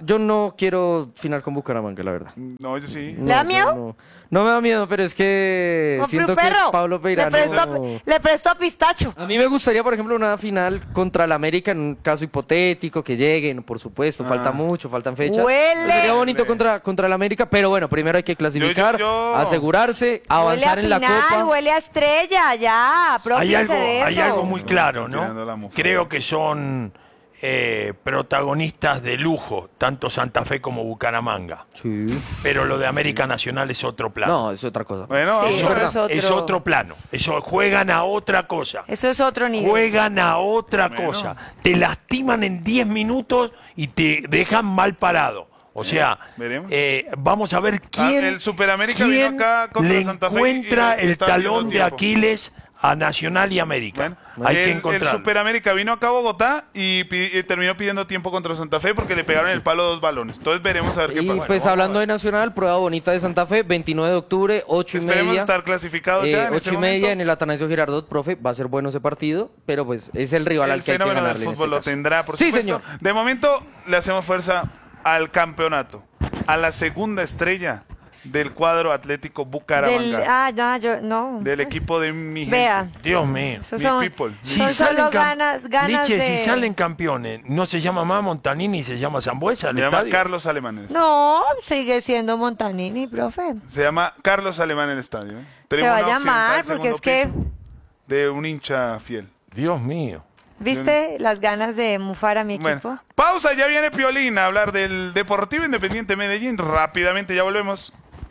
no quiero final con Bucaramanga, la verdad. No, yo sí. ¿Le da yo miedo? No me da miedo, pero es que Compre siento un perro. que Pablo Peirano... Le prestó a Pistacho. A mí me gustaría, por ejemplo, una final contra el América en un caso hipotético, que lleguen, por supuesto, falta mucho, faltan fechas. Huele. Sería bonito contra el América, pero bueno, primero hay que clasificar, asegurarse, avanzar huele en a la final, Copa. Huele a estrella, ya, Hay apropiense de eso. hay algo muy claro, Tirando la ¿no? mufa. Creo que son protagonistas de lujo, tanto Santa Fe como Bucaramanga. Sí. Pero lo de América Nacional es otro plano. No, es otra cosa. Bueno, Sí, vamos a ver. eso Es otro plano. Eso juegan a otra cosa. Eso es otro nivel. Juegan a otra Bueno. cosa. Te lastiman en 10 minutos y te dejan mal parado. O sea, veremos. vamos a ver quién, el Superamérica vino quién acá contra le Santa Fe encuentra y el está perdiendo talón de tiempo. Aquiles a Nacional y América. Bueno, Hay que el encontrar. Superamérica vino acá a Bogotá y terminó pidiendo tiempo contra Santa Fe porque le pegaron el palo 2 balones. Entonces veremos a ver qué Y pasa. pues hablando de Nacional, prueba bonita de Santa Fe, 29 de octubre, 8 y Esperemos media. estar clasificados ya en 8 ese y media momento. en el Atanasio Girardot, profe, va a ser bueno ese partido, pero pues es el rival al El que hay que fenómeno del ganarle en fútbol este lo caso. tendrá, por Sí, supuesto. señor. De momento le hacemos fuerza al campeonato, a la segunda estrella del cuadro Atlético Bucaramanga. No. Del equipo de mi gente. Vea. Dios mío. Esos Mi son, people. son solo ganas Liche, de... si salen campeones, ¿no se llama más Montanini, se llama Sambuesa el Se llama estadio? Carlos Alemán el estadio. No, sigue siendo Montanini, profe. Se llama Carlos Alemán el estadio. Se va a una llamar, occidental, porque es segundo que... piso, de un hincha fiel. Dios mío. ¿Viste las ganas de mufar a mi equipo? Bueno, pausa, ya viene Piolín a hablar del Deportivo Independiente Medellín. Rápidamente, ya volvemos.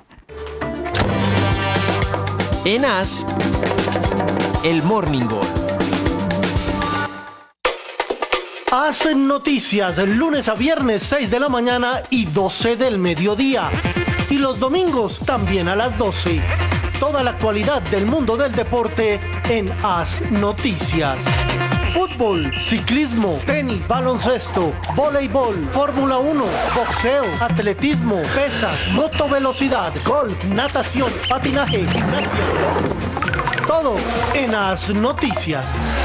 En AS, el Morning Goal. Hacen noticias lunes a viernes 6 de la mañana y 12 del mediodía. Y los domingos también a las 12. Toda la actualidad del mundo del deporte en AS Noticias. Fútbol, ciclismo, tenis, baloncesto, voleibol, Fórmula 1, boxeo, atletismo, pesas, motovelocidad, golf, natación, patinaje, gimnasia. Todo en AS Noticias.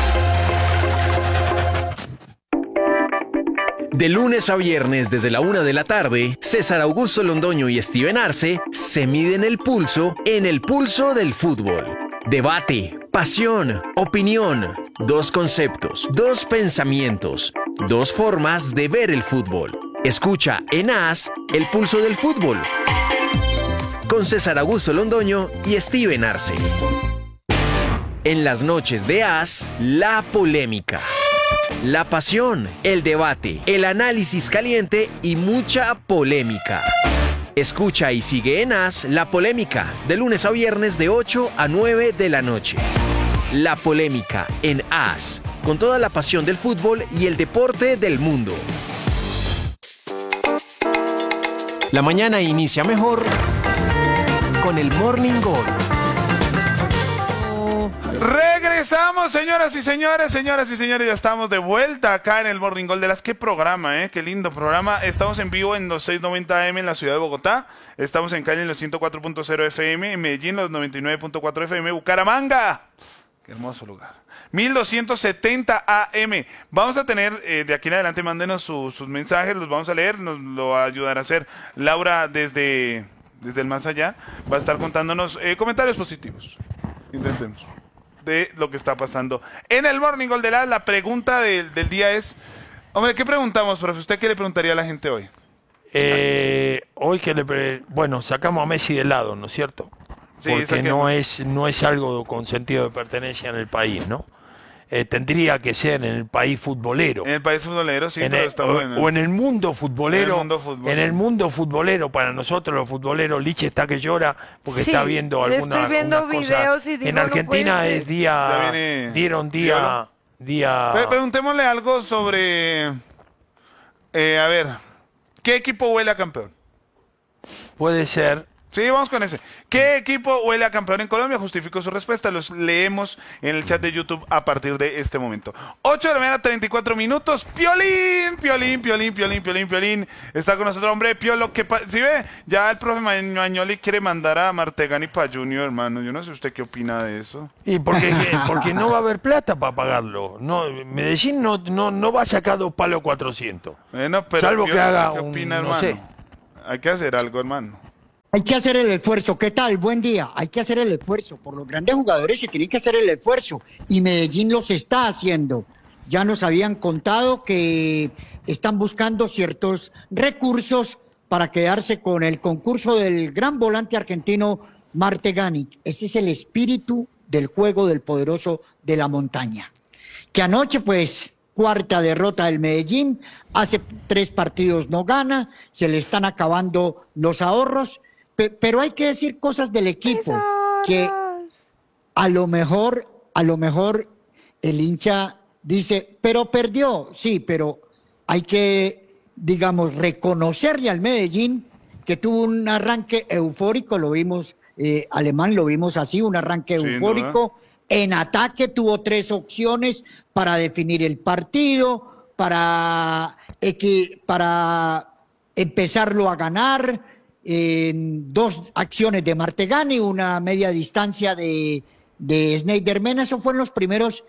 De lunes a viernes desde la 1 de la tarde, César Augusto Londoño y Steven Arce se miden el pulso en el pulso del fútbol. Debate, pasión, opinión, dos conceptos, dos pensamientos, dos formas de ver el fútbol. Escucha en AS el pulso del fútbol con César Augusto Londoño y Steven Arce. En las noches de AS, la polémica. La pasión, el debate, el análisis caliente y mucha polémica. Escucha y sigue en AS La Polémica, de lunes a viernes de 8 a 9 de la noche. La Polémica en AS, con toda la pasión del fútbol y el deporte del mundo. La mañana inicia mejor con el Morning Goal. Regresamos, señoras y señores, ya estamos de vuelta acá en el Morning Goal de las... ¡Qué programa, qué lindo programa! Estamos en vivo en los 690 AM en la ciudad de Bogotá, estamos en Cali en los 104.0 FM, en Medellín los 99.4 FM, Bucaramanga, qué hermoso lugar, 1270 AM. Vamos a tener, de aquí en adelante, mándenos sus mensajes, los vamos a leer, nos lo va a ayudar a hacer Laura desde el más allá, va a estar contándonos comentarios positivos, intentemos, de lo que está pasando en el Morning Goal de la pregunta del día es, hombre, ¿qué preguntamos, profe? ¿Usted qué le preguntaría a la gente hoy? Hoy bueno, sacamos a Messi de lado, ¿no es cierto? Sí, porque no es algo con sentido de pertenencia en el país, ¿no? Tendría que ser en el país futbolero. En el país futbolero, sí, pero está bueno. O en el mundo futbolero. En el mundo futbolero. Para nosotros los futboleros, Liche está que llora porque Sí, está viendo estoy viendo algunas videos cosas. y digo, En no Argentina puede es ser. dieron día. Preguntémosle algo sobre, a ver, ¿qué equipo huele a campeón? Puede ser Sí, vamos con ese. ¿Qué equipo huele a campeón en Colombia? Justificó su respuesta. Los leemos en el chat de YouTube a partir de este momento. 8 de la mañana, 34 minutos. Piolín. Está con nosotros, hombre. Piolo, ¿sí ve? Ya el profe Mañoli quiere mandar a Martegani para Junior, hermano. Yo no sé usted qué opina de eso. Y porque no va a haber plata para pagarlo. No, Medellín no va a sacar 2 palos 400. Bueno, pero salvo Piolo, que haga ¿qué opina, no hermano? sé. Hay que hacer algo, hermano. Hay que hacer el esfuerzo. ¿Qué tal? Buen día. Hay que hacer el esfuerzo. Por los grandes jugadores se tiene que hacer el esfuerzo. Y Medellín los está haciendo. Ya nos habían contado que están buscando ciertos recursos para quedarse con el concurso del gran volante argentino Martegani. Ese es el espíritu del juego del poderoso de la montaña. Que anoche, pues, cuarta derrota del Medellín. Hace 3 partidos no gana. Se le están acabando los ahorros. Pero hay que decir cosas del equipo que a lo mejor el hincha dice, pero perdió, sí, pero hay que, digamos, reconocerle al Medellín que tuvo un arranque eufórico, lo vimos, Alemán lo vimos así, un arranque eufórico, en ataque tuvo 3 opciones para definir el partido, para empezarlo a ganar, en 2 acciones de Martegani, una media distancia de Schneiderman. Eso fue en los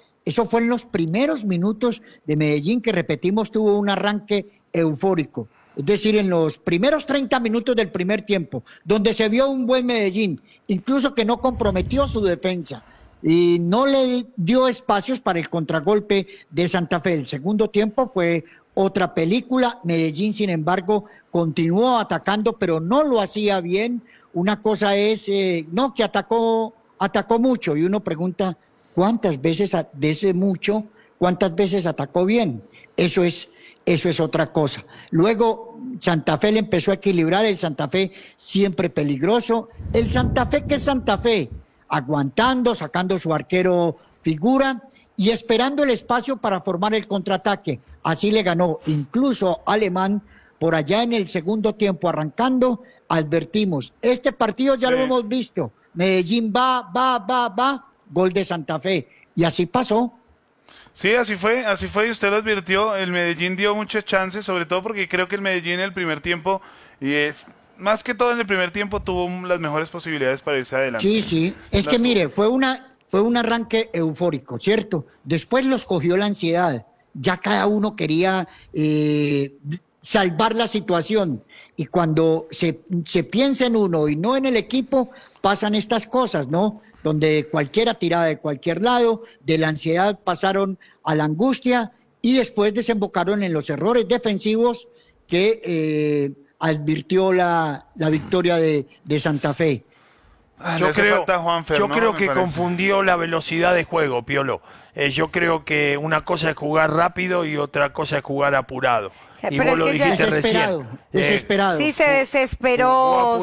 primeros minutos de Medellín, que repetimos, tuvo un arranque eufórico. Es decir, en los primeros 30 minutos del primer tiempo, donde se vio un buen Medellín, incluso que no comprometió su defensa y no le dio espacios para el contragolpe de Santa Fe. El segundo tiempo fue otra película. Medellín, sin embargo, continuó atacando, pero no lo hacía bien. Una cosa es, que atacó mucho, y uno pregunta, ¿cuántas veces de ese mucho, cuántas veces atacó bien? Eso es otra cosa. Luego, Santa Fe le empezó a equilibrar, el Santa Fe siempre peligroso. El Santa Fe, que es Santa Fe, aguantando, sacando su arquero figura y esperando el espacio para formar el contraataque. Así le ganó incluso Alemán por allá en el segundo tiempo. Arrancando, advertimos, este partido ya lo hemos visto, Medellín va, gol de Santa Fe, y así pasó. Sí, así fue, y usted lo advirtió. El Medellín dio muchas chances, sobre todo porque creo que el Medellín en el primer tiempo, más que todo en el primer tiempo, tuvo las mejores posibilidades para irse adelante. Sí, es que mire, fue un arranque eufórico, ¿cierto? Después los cogió la ansiedad, ya cada uno quería salvar la situación, y cuando se piensa en uno y no en el equipo, pasan estas cosas, ¿no? Donde cualquiera tiraba de cualquier lado, de la ansiedad pasaron a la angustia y después desembocaron en los errores defensivos que advirtió la victoria de Santa Fe. Yo creo que confundió la velocidad de juego, Piolo. Yo creo que una cosa es jugar rápido y otra cosa es jugar apurado. Y pero vos lo dijiste recién. Desesperado. Sí, se desesperó.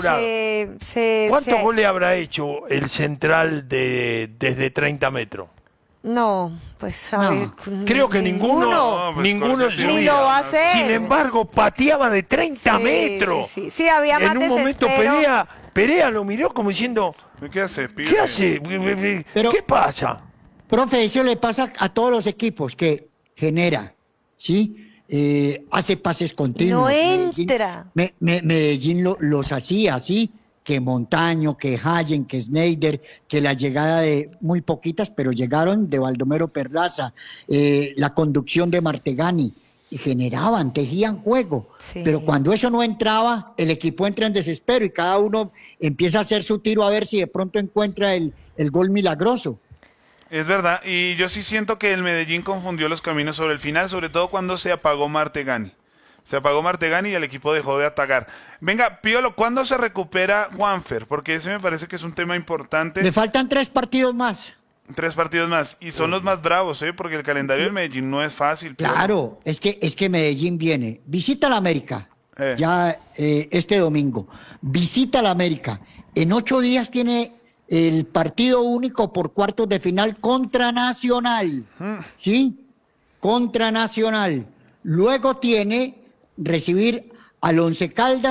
¿Cuántos goles habrá hecho el central desde 30 metros? No, pues a ver. Creo que ninguno ni lo va a hacer. Sin embargo, pateaba de 30 metros. Sí, había más en un momento Perea lo miró como diciendo, ¿qué hace, pibe? ¿Qué hace? Pero, ¿qué pasa? Profe, eso le pasa a todos los equipos, que genera, ¿sí? Hace pases continuos. No entra. Medellín los hacía así, que Montaño, que Hayen, que Schneider, que la llegada de muy poquitas, pero llegaron, de Baldomero Perlaza, la conducción de Martegani, y generaban, tejían juego. Sí. Pero cuando eso no entraba, el equipo entra en desespero y cada uno empieza a hacer su tiro a ver si de pronto encuentra el gol milagroso. Es verdad, y yo sí siento que el Medellín confundió los caminos sobre el final, sobre todo cuando se apagó Martegani. Se apagó Martegani y el equipo dejó de atacar. Venga, Piolo, ¿cuándo se recupera Juanfer? Porque ese me parece que es un tema importante. Le faltan 3 partidos más. 3 partidos más, y son los más bravos, porque el calendario del Medellín no es fácil. Piolo. Claro, es que Medellín viene, visita la América, ya este domingo, visita la América, en 8 días tiene el partido único por cuartos de final contra Nacional, ¿sí? Contra Nacional. Luego tiene recibir al Once Caldas,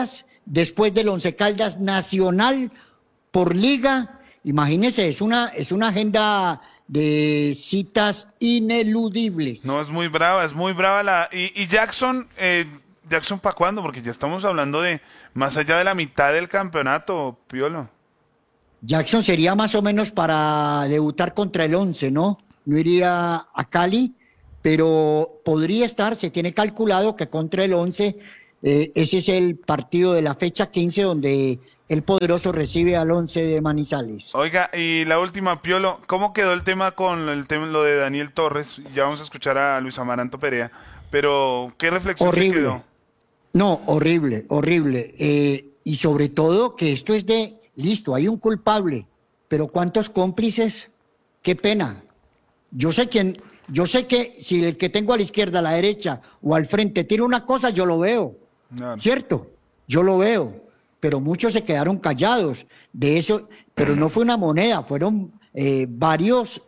después del Once Caldas, Nacional por liga. Imagínense, es una agenda de citas ineludibles. No, es muy brava la... Y Jackson, ¿Jackson para cuándo? Porque ya estamos hablando de más allá de la mitad del campeonato, Piolo. Jackson sería más o menos para debutar contra el 11, ¿no? No iría a Cali, pero podría estar, se tiene calculado que contra el 11, ese es el partido de la fecha 15 donde el Poderoso recibe al 11 de Manizales. Oiga, y la última, Piolo, ¿cómo quedó el tema con lo de Daniel Torres? Ya vamos a escuchar a Luis Amaranto Perea, pero ¿qué reflexión se quedó? No, horrible. Y sobre todo que esto es listo, hay un culpable, pero ¿cuántos cómplices? Qué pena. Yo sé que si el que tengo a la izquierda, a la derecha o al frente tira una cosa, yo lo veo, ¿cierto? Yo lo veo, pero muchos se quedaron callados de eso, pero no fue una moneda, fueron varios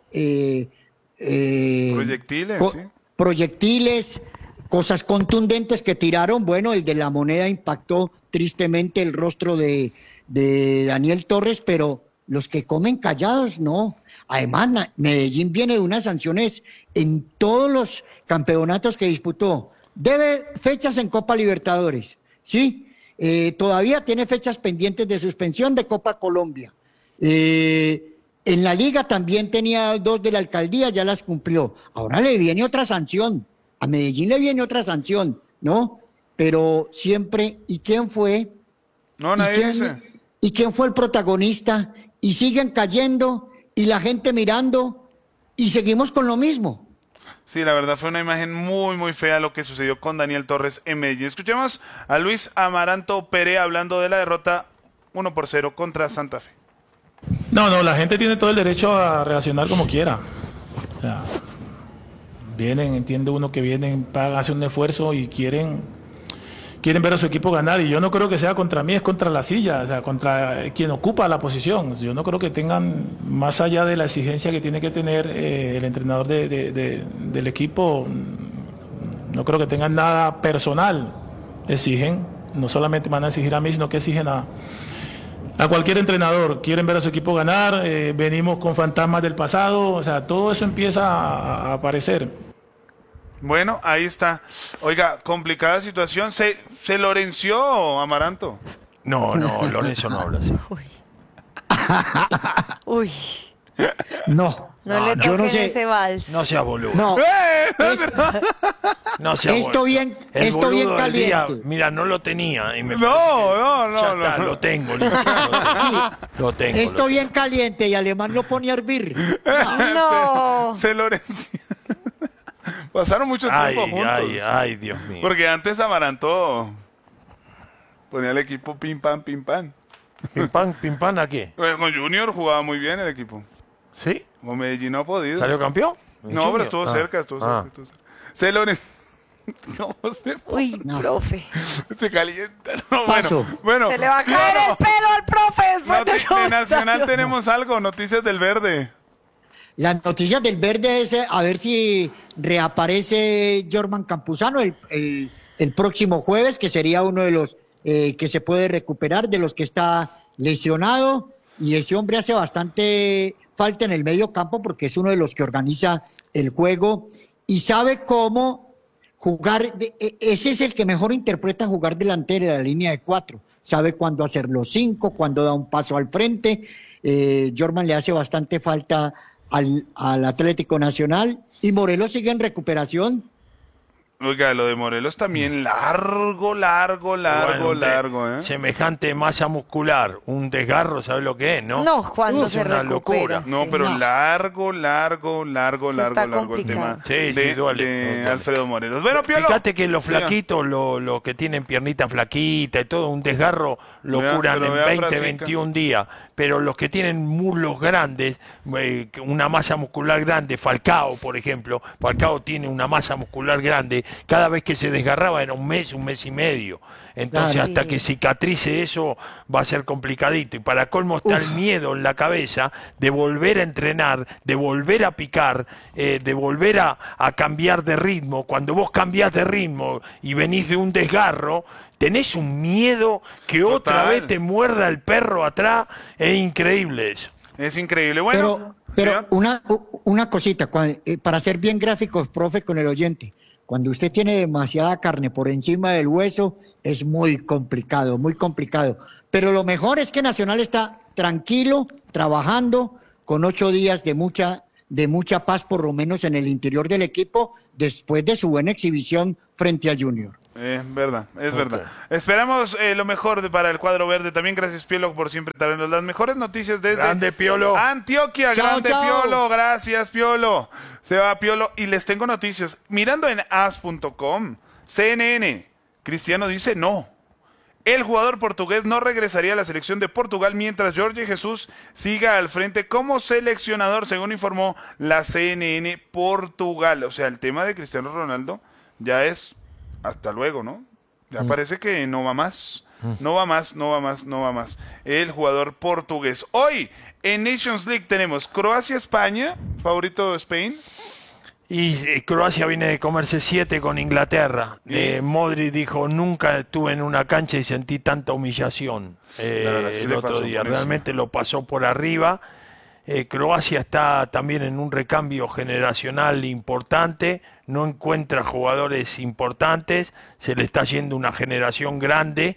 proyectiles, cosas contundentes que tiraron. Bueno, el de la moneda impactó tristemente el rostro de Daniel Torres, pero los que comen callados, no. Además, Medellín viene de unas sanciones en todos los campeonatos que disputó. Debe fechas en Copa Libertadores, ¿sí? Todavía tiene fechas pendientes de suspensión de Copa Colombia. En la liga también tenía 2 de la alcaldía, ya las cumplió. Ahora le viene otra sanción. A Medellín le viene otra sanción, ¿no? Pero siempre, ¿y quién fue? No, nadie dice. ¿Y quién fue el protagonista? Y siguen cayendo, y la gente mirando, y seguimos con lo mismo. Sí, la verdad fue una imagen muy, muy fea lo que sucedió con Daniel Torres en Medellín. Escuchemos a Luis Amaranto Perea hablando de la derrota 1-0 contra Santa Fe. No, la gente tiene todo el derecho a reaccionar como quiera. O sea, entiende uno que vienen, hacen un esfuerzo y quieren ver a su equipo ganar, y yo no creo que sea contra mí, es contra la silla, o sea, contra quien ocupa la posición. Yo no creo que tengan, más allá de la exigencia que tiene que tener el entrenador del equipo, no creo que tengan nada personal. Exigen, no solamente van a exigir a mí, sino que exigen a cualquier entrenador. Quieren ver a su equipo ganar, venimos con fantasmas del pasado, o sea, todo eso empieza a aparecer. Bueno, ahí está. Oiga, complicada situación. ¿Se Lorenció, Amaranto? No, Lorenzo no habla así. Uy. No. No le yo no toquen sé. ese vals. No sea boludo. No. No sea Esto boludo. bien El boludo del caliente. día, mira, no lo tenía. Y me No. está, lo tengo. Lo tengo. Esto bien caliente y Alemán lo pone a hervir. No. Se Lorenció. Pasaron mucho tiempo juntos. Ay, Dios mío. Porque antes Amaranto ponía el equipo pim pam. ¿Pim pam a qué? Con Junior jugaba muy bien el equipo. ¿Sí? Con Medellín no ha podido. ¿Salió campeón? No, pero estuvo cerca. Se Lorenció. Uy, profe. Se calienta. Paso. Bueno. Se le va a caer el pelo al profe después de Nacional tenemos algo, noticias del Verde. Las noticias del Verde es a ver si reaparece Jorman Campuzano el próximo jueves, que sería uno de los que se puede recuperar, de los que está lesionado, y ese hombre hace bastante falta en el medio campo porque es uno de los que organiza el juego y sabe cómo jugar. Ese es el que mejor interpreta jugar delantero en la línea de 4. Sabe cuándo hacer los 5, cuándo da un paso al frente. Jorman le hace bastante falta al Atlético Nacional, y Morelos sigue en recuperación. Oiga, lo de Morelos también largo, ¿eh? Semejante masa muscular, un desgarro, ¿sabes lo que es, no? No, cuando se una recupera. locura. No, pero largo el tema de Alfredo Morelos. Bueno, Piolo. Fíjate que los flaquitos, los que tienen piernita flaquita y todo, un desgarro lo curan en 20, 21 días. Pero los que tienen muslos grandes, una masa muscular grande, Falcao, por ejemplo, Falcao tiene una masa muscular grande, cada vez que se desgarraba era un mes y medio. Entonces, hasta que cicatrice eso va a ser complicadito. Y para colmo está el miedo en la cabeza de volver a entrenar, de volver a picar, de volver a cambiar de ritmo. Cuando vos cambiás de ritmo y venís de un desgarro, tenés un miedo que otra vez te muerda el perro atrás. Es increíble eso. Es increíble. Bueno, pero una cosita, para ser bien gráficos, profe, con el oyente. Cuando usted tiene demasiada carne por encima del hueso, es muy complicado, muy complicado. Pero lo mejor es que Nacional está tranquilo, trabajando, con 8 días de mucha paz, por lo menos en el interior del equipo, después de su buena exhibición frente a Junior. Es verdad. Esperamos lo mejor para el cuadro verde. También gracias, Piolo, por siempre traernos las mejores noticias desde Grande, Piolo. Antioquia. Chao, Grande, chao. Piolo. Gracias, Piolo. Se va Piolo. Y les tengo noticias. Mirando en as.com, CNN, Cristiano dice no. El jugador portugués no regresaría a la selección de Portugal mientras Jorge Jesús siga al frente como seleccionador, según informó la CNN Portugal. O sea, el tema de Cristiano Ronaldo ya es hasta luego, ¿no? Ya parece que no va más. No va más. El jugador portugués. Hoy en Nations League tenemos Croacia-España, favorito Spain. Y Croacia viene de comerse 7 con Inglaterra. Modric dijo, nunca estuve en una cancha y sentí tanta humillación el otro día. Realmente lo pasó por arriba. Croacia está también en un recambio generacional importante. No encuentra jugadores importantes. Se le está yendo una generación grande.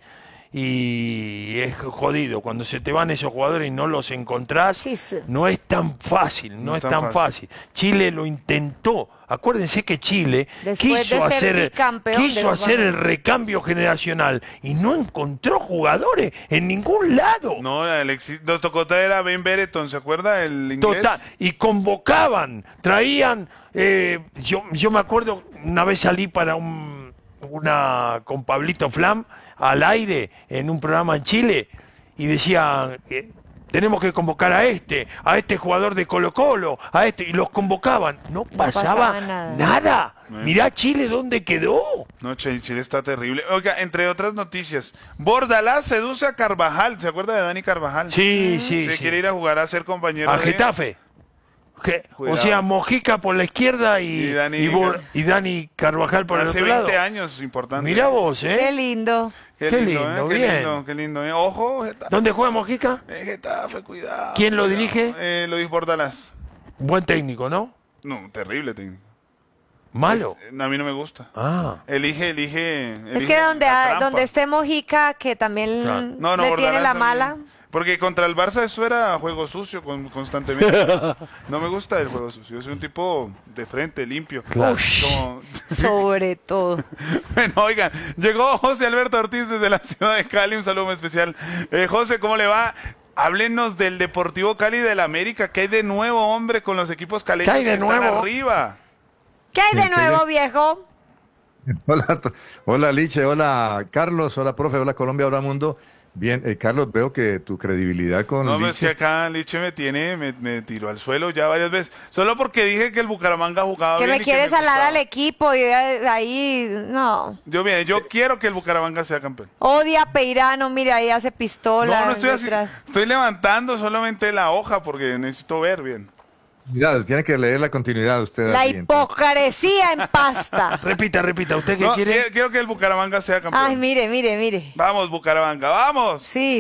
Y es jodido, cuando se te van esos jugadores y no los encontrás, no es tan fácil, no es tan fácil. Chile lo intentó, acuérdense que Chile quiso hacer el recambio generacional y no encontró jugadores en ningún lado. No, nos tocó traer a Ben Bereton, ¿se acuerda? El inglés. Total, y convocaban, traían, yo me acuerdo, una vez salí para con Pablito Flam, al aire en un programa en Chile y decían tenemos que convocar a este jugador de Colo-Colo, y los convocaban, no pasaba nada. Mirá Chile dónde quedó. No, Chile está terrible. Oiga, entre otras noticias, Bordalás seduce a Carvajal, ¿se acuerda de Dani Carvajal? Sí. Quiere ir a jugar a ser compañero a Getafe. O sea, Mojica por la izquierda y Dani Carvajal por el otro lado. Hace 20 años, importante. Mirá vos, Qué lindo. Qué lindo. Ojo, Getafe. ¿Dónde juega Mojica? Getafe, cuidado. ¿Quién lo dirige? Luis Bordalás. Buen técnico, ¿no? No, terrible técnico. ¿Malo? A mí no me gusta. Elige es que donde esté Mojica, que también le tiene la mala. Porque contra el Barça eso era juego sucio constantemente. No me gusta el juego sucio. Soy un tipo de frente, limpio. Claro. Sobre todo. Bueno, oigan, llegó José Alberto Ortiz desde la ciudad de Cali. Un saludo muy especial. José, ¿cómo le va? Háblenos del Deportivo Cali del América. ¿Qué hay de nuevo, hombre, con los equipos caleños? ¿Qué hay de nuevo? Arriba? ¿Qué hay de nuevo, viejo? Hola, Liche. Hola, Carlos. Hola, profe. Hola, Colombia. Hola, mundo. Bien, Carlos, veo que tu credibilidad con No, Liche... es que acá Liche me tiró al suelo ya varias veces. Solo porque dije que el Bucaramanga jugaba bien. Que me quieres salar al equipo y ahí, no. Yo quiero que el Bucaramanga sea campeón. Odia a Peirano, mire, ahí hace pistola. No estoy así. Estoy levantando solamente la hoja porque necesito ver bien. Mira, tiene que leer la continuidad usted. La hipocresía en pasta. Repita, ¿usted qué quiere? Quiero que el Bucaramanga sea campeón. Ay, mire. Vamos, Bucaramanga, vamos. Sí.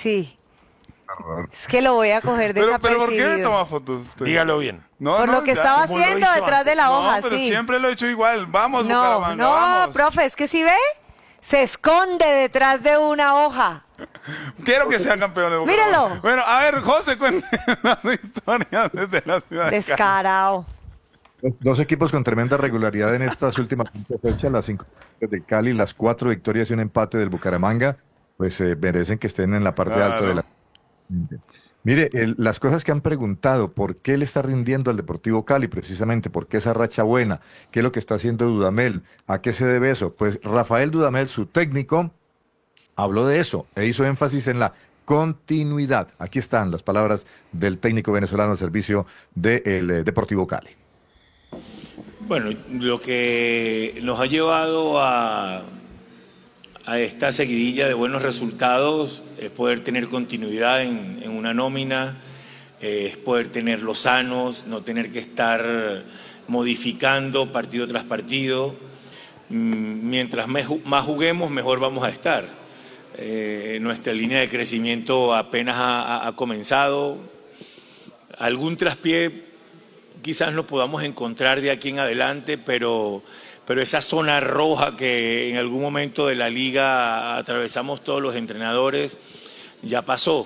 Es que lo voy a coger desapercibido. Pero ¿por qué me toma fotos usted? Dígalo bien. Por lo que estaba haciendo detrás de la hoja, pero siempre lo he hecho igual. Vamos, Bucaramanga, vamos. Profe, es que si ve, se esconde detrás de una hoja. Quiero que sea campeón de Bucaramanga. Míralo. Bueno, a ver, José, cuéntanos historias desde la ciudad de Descarado. Dos equipos con tremenda regularidad en estas últimas 5 fechas, las 5 de Cali, las 4 victorias y un empate del Bucaramanga, pues merecen que estén en la parte alta de la... Mire, las cosas que han preguntado, ¿por qué le está rindiendo al Deportivo Cali? Precisamente, ¿por qué esa racha buena? ¿Qué es lo que está haciendo Dudamel? ¿A qué se debe eso? Pues Rafael Dudamel, su técnico, habló de eso e hizo énfasis en la continuidad. Aquí están las palabras del técnico venezolano al servicio del Deportivo Cali. Bueno, lo que nos ha llevado a esta seguidilla de buenos resultados es poder tener continuidad en una nómina, es poder tenerlos sanos, no tener que estar modificando partido tras partido. mientras más juguemos, mejor vamos a estar. Nuestra línea de crecimiento apenas ha comenzado. Algún traspié quizás no podamos encontrar de aquí en adelante, pero esa zona roja que en algún momento de la liga atravesamos todos los entrenadores, ya pasó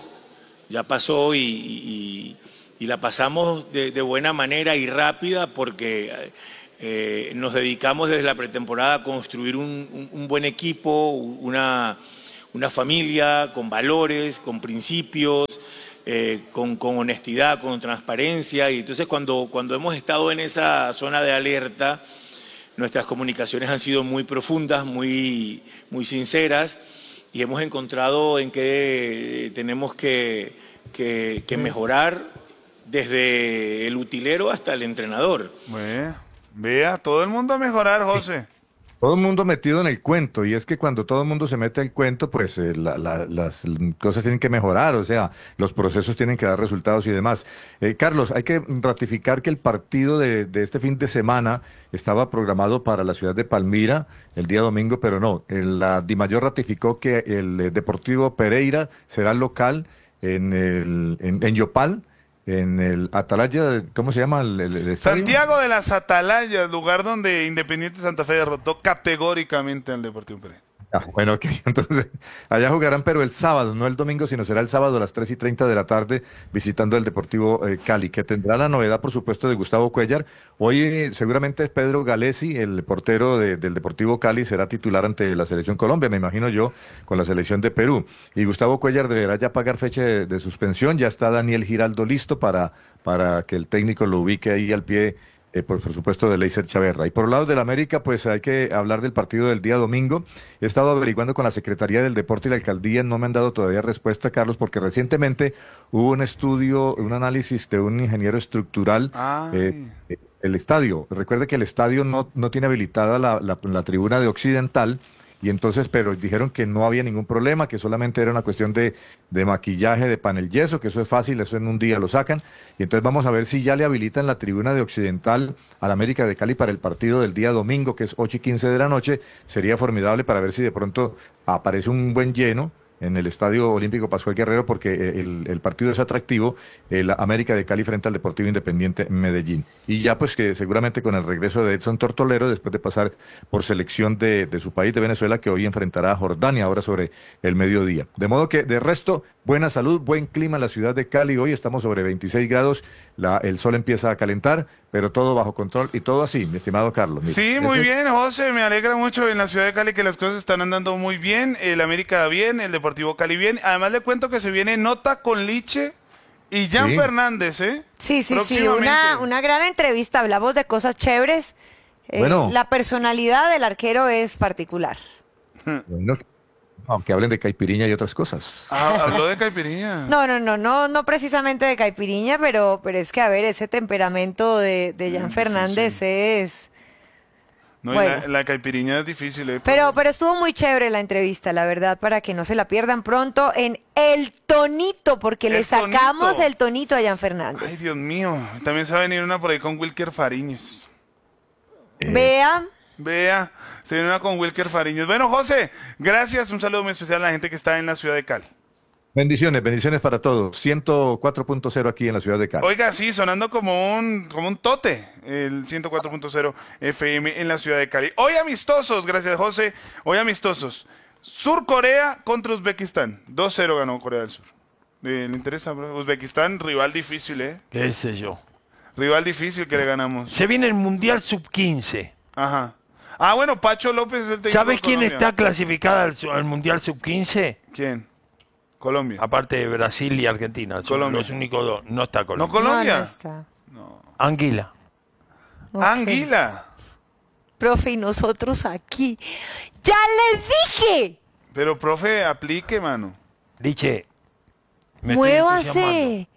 y la pasamos de buena manera y rápida porque nos dedicamos desde la pretemporada a construir un buen equipo, una familia con valores, con principios, con honestidad, con transparencia. Y entonces cuando hemos estado en esa zona de alerta, nuestras comunicaciones han sido muy profundas, muy sinceras, y hemos encontrado en qué tenemos que mejorar desde el utilero hasta el entrenador. Vea, todo el mundo a mejorar, José. Todo el mundo metido en el cuento, y es que cuando todo el mundo se mete al cuento, pues las cosas tienen que mejorar, o sea, los procesos tienen que dar resultados y demás. Carlos, hay que ratificar que el partido de este fin de semana estaba programado para la ciudad de Palmira el día domingo, pero no. La Dimayor ratificó que el Deportivo Pereira será local en Yopal, en el Atalaya, ¿cómo se llama el estadio? Santiago de las Atalayas, lugar donde Independiente Santa Fe derrotó categóricamente al Deportivo Pereira. Bueno, ok, entonces allá jugarán, pero el sábado, no el domingo, sino será el sábado a las 3:30 de la tarde, visitando el Deportivo Cali, que tendrá la novedad, por supuesto, de Gustavo Cuéllar. Hoy seguramente Pedro Galesi, el portero del Deportivo Cali, será titular ante la Selección Colombia, me imagino yo, con la Selección de Perú. Y Gustavo Cuéllar deberá ya pagar fecha de suspensión. Ya está Daniel Giraldo listo para que el técnico lo ubique ahí al pie, por supuesto, de Leiser Chaverra. Y por el lado del América, pues hay que hablar del partido del día domingo. He estado averiguando con la Secretaría del Deporte y la Alcaldía, no me han dado todavía respuesta, Carlos, porque recientemente hubo un estudio, un análisis de un ingeniero estructural. El estadio, recuerde que el estadio no tiene habilitada la tribuna de Occidental, y entonces, pero dijeron que no había ningún problema, que solamente era una cuestión de maquillaje, de panel yeso, que eso es fácil, eso en un día lo sacan. Y entonces vamos a ver si ya le habilitan la tribuna de Occidental al América de Cali para el partido del día domingo, que es 8:15 de la noche. Sería formidable para ver si de pronto aparece un buen lleno en el Estadio Olímpico Pascual Guerrero, porque el partido es atractivo, el América de Cali frente al Deportivo Independiente Medellín. Y ya pues que seguramente con el regreso de Edson Tortolero, después de pasar por selección de su país, de Venezuela, que hoy enfrentará a Jordania, ahora sobre el mediodía. De modo que, de resto, buena salud, buen clima en la ciudad de Cali. Hoy estamos sobre 26 grados, el sol empieza a calentar, pero todo bajo control y todo así, mi estimado Carlos. Mira, sí, muy bien, José, me alegra mucho en la ciudad de Cali que las cosas están andando muy bien, el América bien, el Deportivo Cali bien. Además le cuento que se viene nota con Liche y Jan Fernández, ¿eh? Sí, una gran entrevista, hablamos de cosas chéveres. Bueno. La personalidad del arquero es particular. Bueno, aunque hablen de caipiriña y otras cosas. Habló de caipiriña. No precisamente de caipiriña, pero es que, a ver, ese temperamento de Jan Fernández es... No, bueno. la caipiriña es difícil, Pero estuvo muy chévere la entrevista, la verdad, para que no se la pierdan pronto en El Tonito, porque le sacamos el tonito a Jan Fernández. Ay, Dios mío. También se va a venir una por ahí con Wilker Fariñez. Vea, se viene una con Wilker Fariñez. Bueno, José, gracias. Un saludo muy especial a la gente que está en la ciudad de Cali. Bendiciones para todos. 104.0 aquí en la ciudad de Cali. Oiga, sí, sonando como un tote, el 104.0 FM en la ciudad de Cali. Hoy amistosos, gracias José. Hoy amistosos. Sur Corea contra Uzbekistán. 2-0 ganó Corea del Sur. ¿Le interesa, bro? Uzbekistán, rival difícil, ¿eh? ¿Qué sé yo? Rival difícil que le ganamos. Se viene el Mundial Sub-15. Ajá. Bueno, Pacho López es el técnico. ¿Sabes quién está clasificada al Mundial Sub-15? ¿Quién? Colombia. Aparte de Brasil y Argentina. Colombia. Los únicos dos. No está Colombia. ¿No Colombia? No está. Anguila. Okay. Anguila. Profe, y nosotros aquí. ¡Ya les dije! Pero, profe, aplique, mano. Liche. Muévase,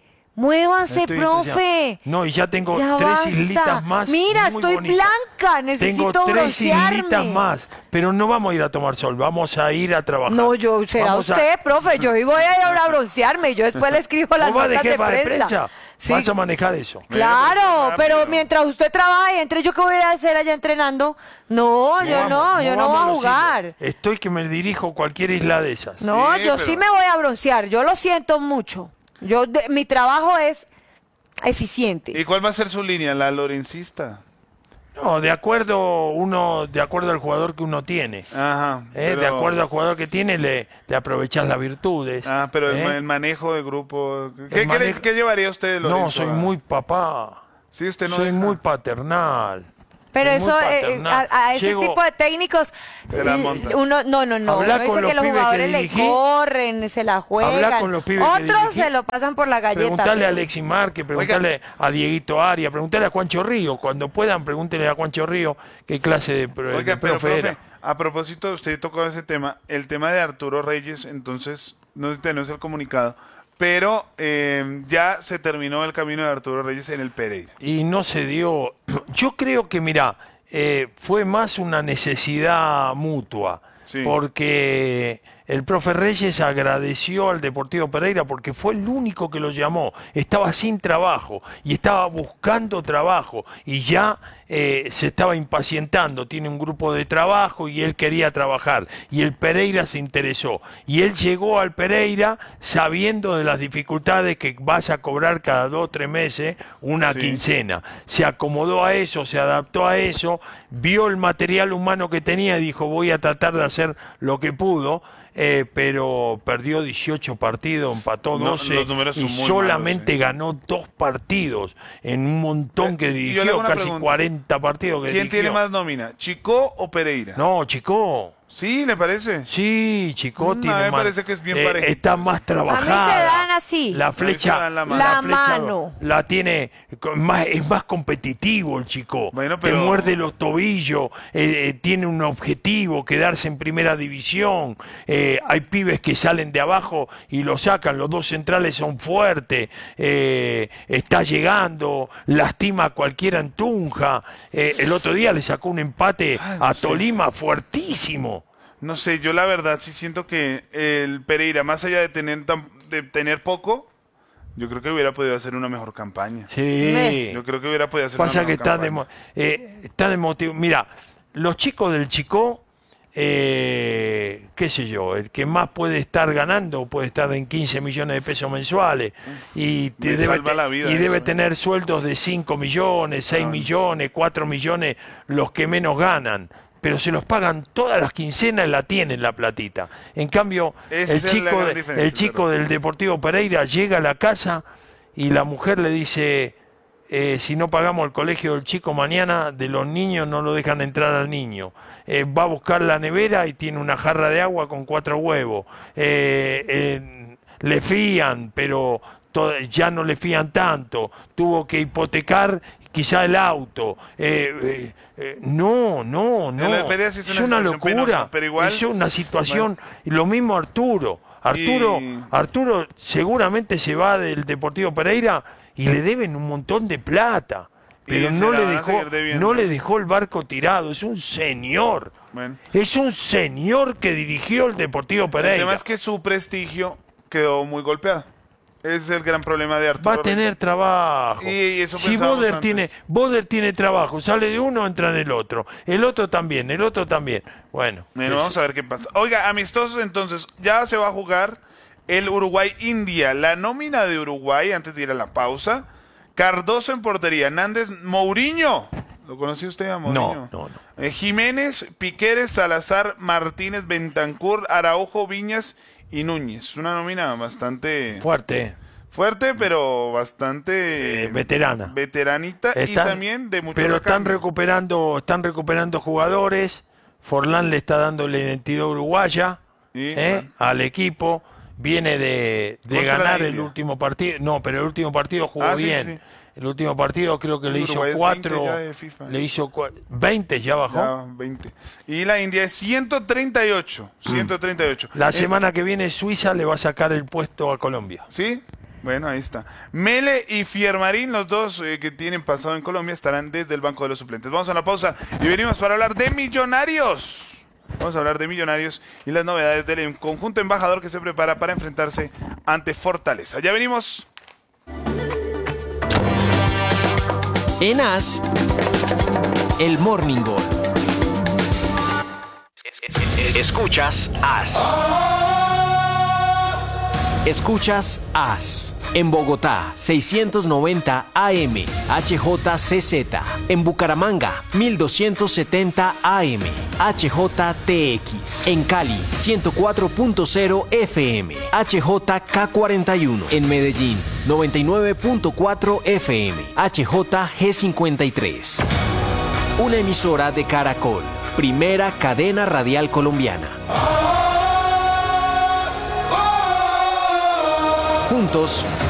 profe. No, y ya tengo Ya 3 basta. islitas más. Mira, muy estoy bonitas. blanca, necesito Tengo 3 broncearme. islitas más, pero no vamos a ir a tomar sol, vamos a ir a trabajar. No, será Vamos usted, profe, yo voy a ir a broncearme, yo después le escribo las ¿Vos vas de notas de jefa de prensa. prensa? Sí. Vas a manejar eso. Claro, pero mientras usted trabaja y entre yo, ¿qué voy a hacer allá entrenando? No, yo no voy a jugar. Estoy que me dirijo a cualquier isla de esas. No, yo sí me voy a broncear, yo lo siento mucho. Mi trabajo es eficiente. ¿Y cuál va a ser su línea? ¿La lorencista? No, de acuerdo al jugador que uno tiene. Ajá. De acuerdo al jugador que tiene, le aprovechás las virtudes. Pero el manejo de grupo. ¿Qué llevaría usted de Lorenzo? No, soy muy papá. Sí, usted no soy deja. muy paternal. Pero Soy muy eso, paternal. a ese tipo de técnicos, uno no Habla con dice los que los pibes jugadores que le dirigí. corren, se la juegan. Habla con los pibes que Otros dirigí. se lo pasan por la galleta. Preguntale a Alexis Márquez, preguntale a Dieguito Arias, preguntale a Juancho Río. Cuando puedan, pregúntenle a Juancho Río qué clase de Oiga, pero profe era. profe, a propósito, usted tocó ese tema, el tema de Arturo Reyes, entonces, no tenemos el comunicado, pero ya se terminó el camino de Arturo Reyes en el Pereira. Y no se dio. Yo creo que, mirá, fue más una necesidad mutua, porque el profe Reyes agradeció al Deportivo Pereira porque fue el único que lo llamó. Estaba sin trabajo y estaba buscando trabajo y ya se estaba impacientando. Tiene un grupo de trabajo y él quería trabajar y el Pereira se interesó. Y él llegó al Pereira sabiendo de las dificultades que vas a cobrar cada 2 o 3 meses una quincena. Se acomodó a eso, se adaptó a eso, vio el material humano que tenía y dijo voy a tratar de hacer lo que pudo. Pero perdió 18 partidos, empató 12 y solamente ganó 2 partidos en un montón que dirigió, casi pregunta. 40 partidos que ¿Quién dirigió. tiene más nómina, Chicó o Pereira? No, Chicó. ¿Sí, le parece? Sí, Chicó tiene me más. parece que es bien parejito. Está más trabajada. A mí se dan así. La flecha, la mano. flecha la tiene, es más competitivo el Chicó. Bueno, Te muerde los tobillos, tiene un objetivo, quedarse en primera división. Hay pibes que salen de abajo y lo sacan, los 2 centrales son fuertes, está llegando, lastima a cualquiera en Tunja. El otro día le sacó un empate a Tolima fuertísimo. No sé, yo la verdad sí siento que el Pereira, más allá de tener poco, yo creo que hubiera podido hacer una mejor campaña. Sí. Yo creo que hubiera podido hacer Pasa una que mejor campaña. está de motivo. Mira, los chicos del Chicó, qué sé yo, el que más puede estar ganando puede estar en 15 millones de pesos mensuales y debe tener sueldos de 5 millones, 6 millones, 4 millones, los que menos ganan. Pero se los pagan todas las quincenas y la tienen la platita. En cambio, el chico del Deportivo Pereira llega a la casa y la mujer le dice, si no pagamos el colegio del chico mañana, de los niños no lo dejan entrar al niño. Va a buscar la nevera y tiene una jarra de agua con 4 huevos. Le fían, pero ya no le fían tanto. Tuvo que hipotecar quizá el auto. No. Es una locura. Penosa, pero igual, es una situación. Lo mismo Arturo. Arturo seguramente se va del Deportivo Pereira y le deben un montón de plata. Pero no le dejó el barco tirado. Es un señor. Bueno. Es un señor que dirigió el Deportivo Pereira. El tema es que su prestigio quedó muy golpeado. Ese es el gran problema de Arturo. Va a tener trabajo. Y eso si Boder tiene trabajo, sale de uno, entra en el otro también. Bueno, vamos a ver qué pasa. Oiga, amistosos entonces, ya se va a jugar el Uruguay-India. La nómina de Uruguay, antes de ir a la pausa: Cardoso en portería, Nández, Mourinho. ¿Lo conoció usted a Mourinho? No. Jiménez, Piqueres, Salazar, Martínez, Bentancur, Araujo, Viñas y Núñez. Una nómina bastante fuerte, pero bastante veteranita y también de mucho pero recambio. están recuperando jugadores. Forlán le está dando la identidad uruguaya al equipo. Viene de ganar el último partido. No, pero el último partido jugó bien. Sí. El último partido creo que le hizo 4. Le hizo 20, ya bajó. Ya, 20. Y la India es 138. 138. La semana que viene Suiza le va a sacar el puesto a Colombia. ¿Sí? Bueno, ahí está. Mele y Fiermarín, los dos que tienen pasado en Colombia, estarán desde el banco de los suplentes. Vamos a una pausa y venimos para hablar de Millonarios. Vamos a hablar de Millonarios y las novedades del conjunto embajador que se prepara para enfrentarse ante Fortaleza. Ya venimos. En As, el Morning Gol. Escuchas As. Escuchas As. En Bogotá, 690 AM, HJCZ. En Bucaramanga, 1270 AM, HJTX. En Cali, 104.0 FM, HJK41. En Medellín, 99.4 FM, HJG53. Una emisora de Caracol, primera cadena radial colombiana. Juntos,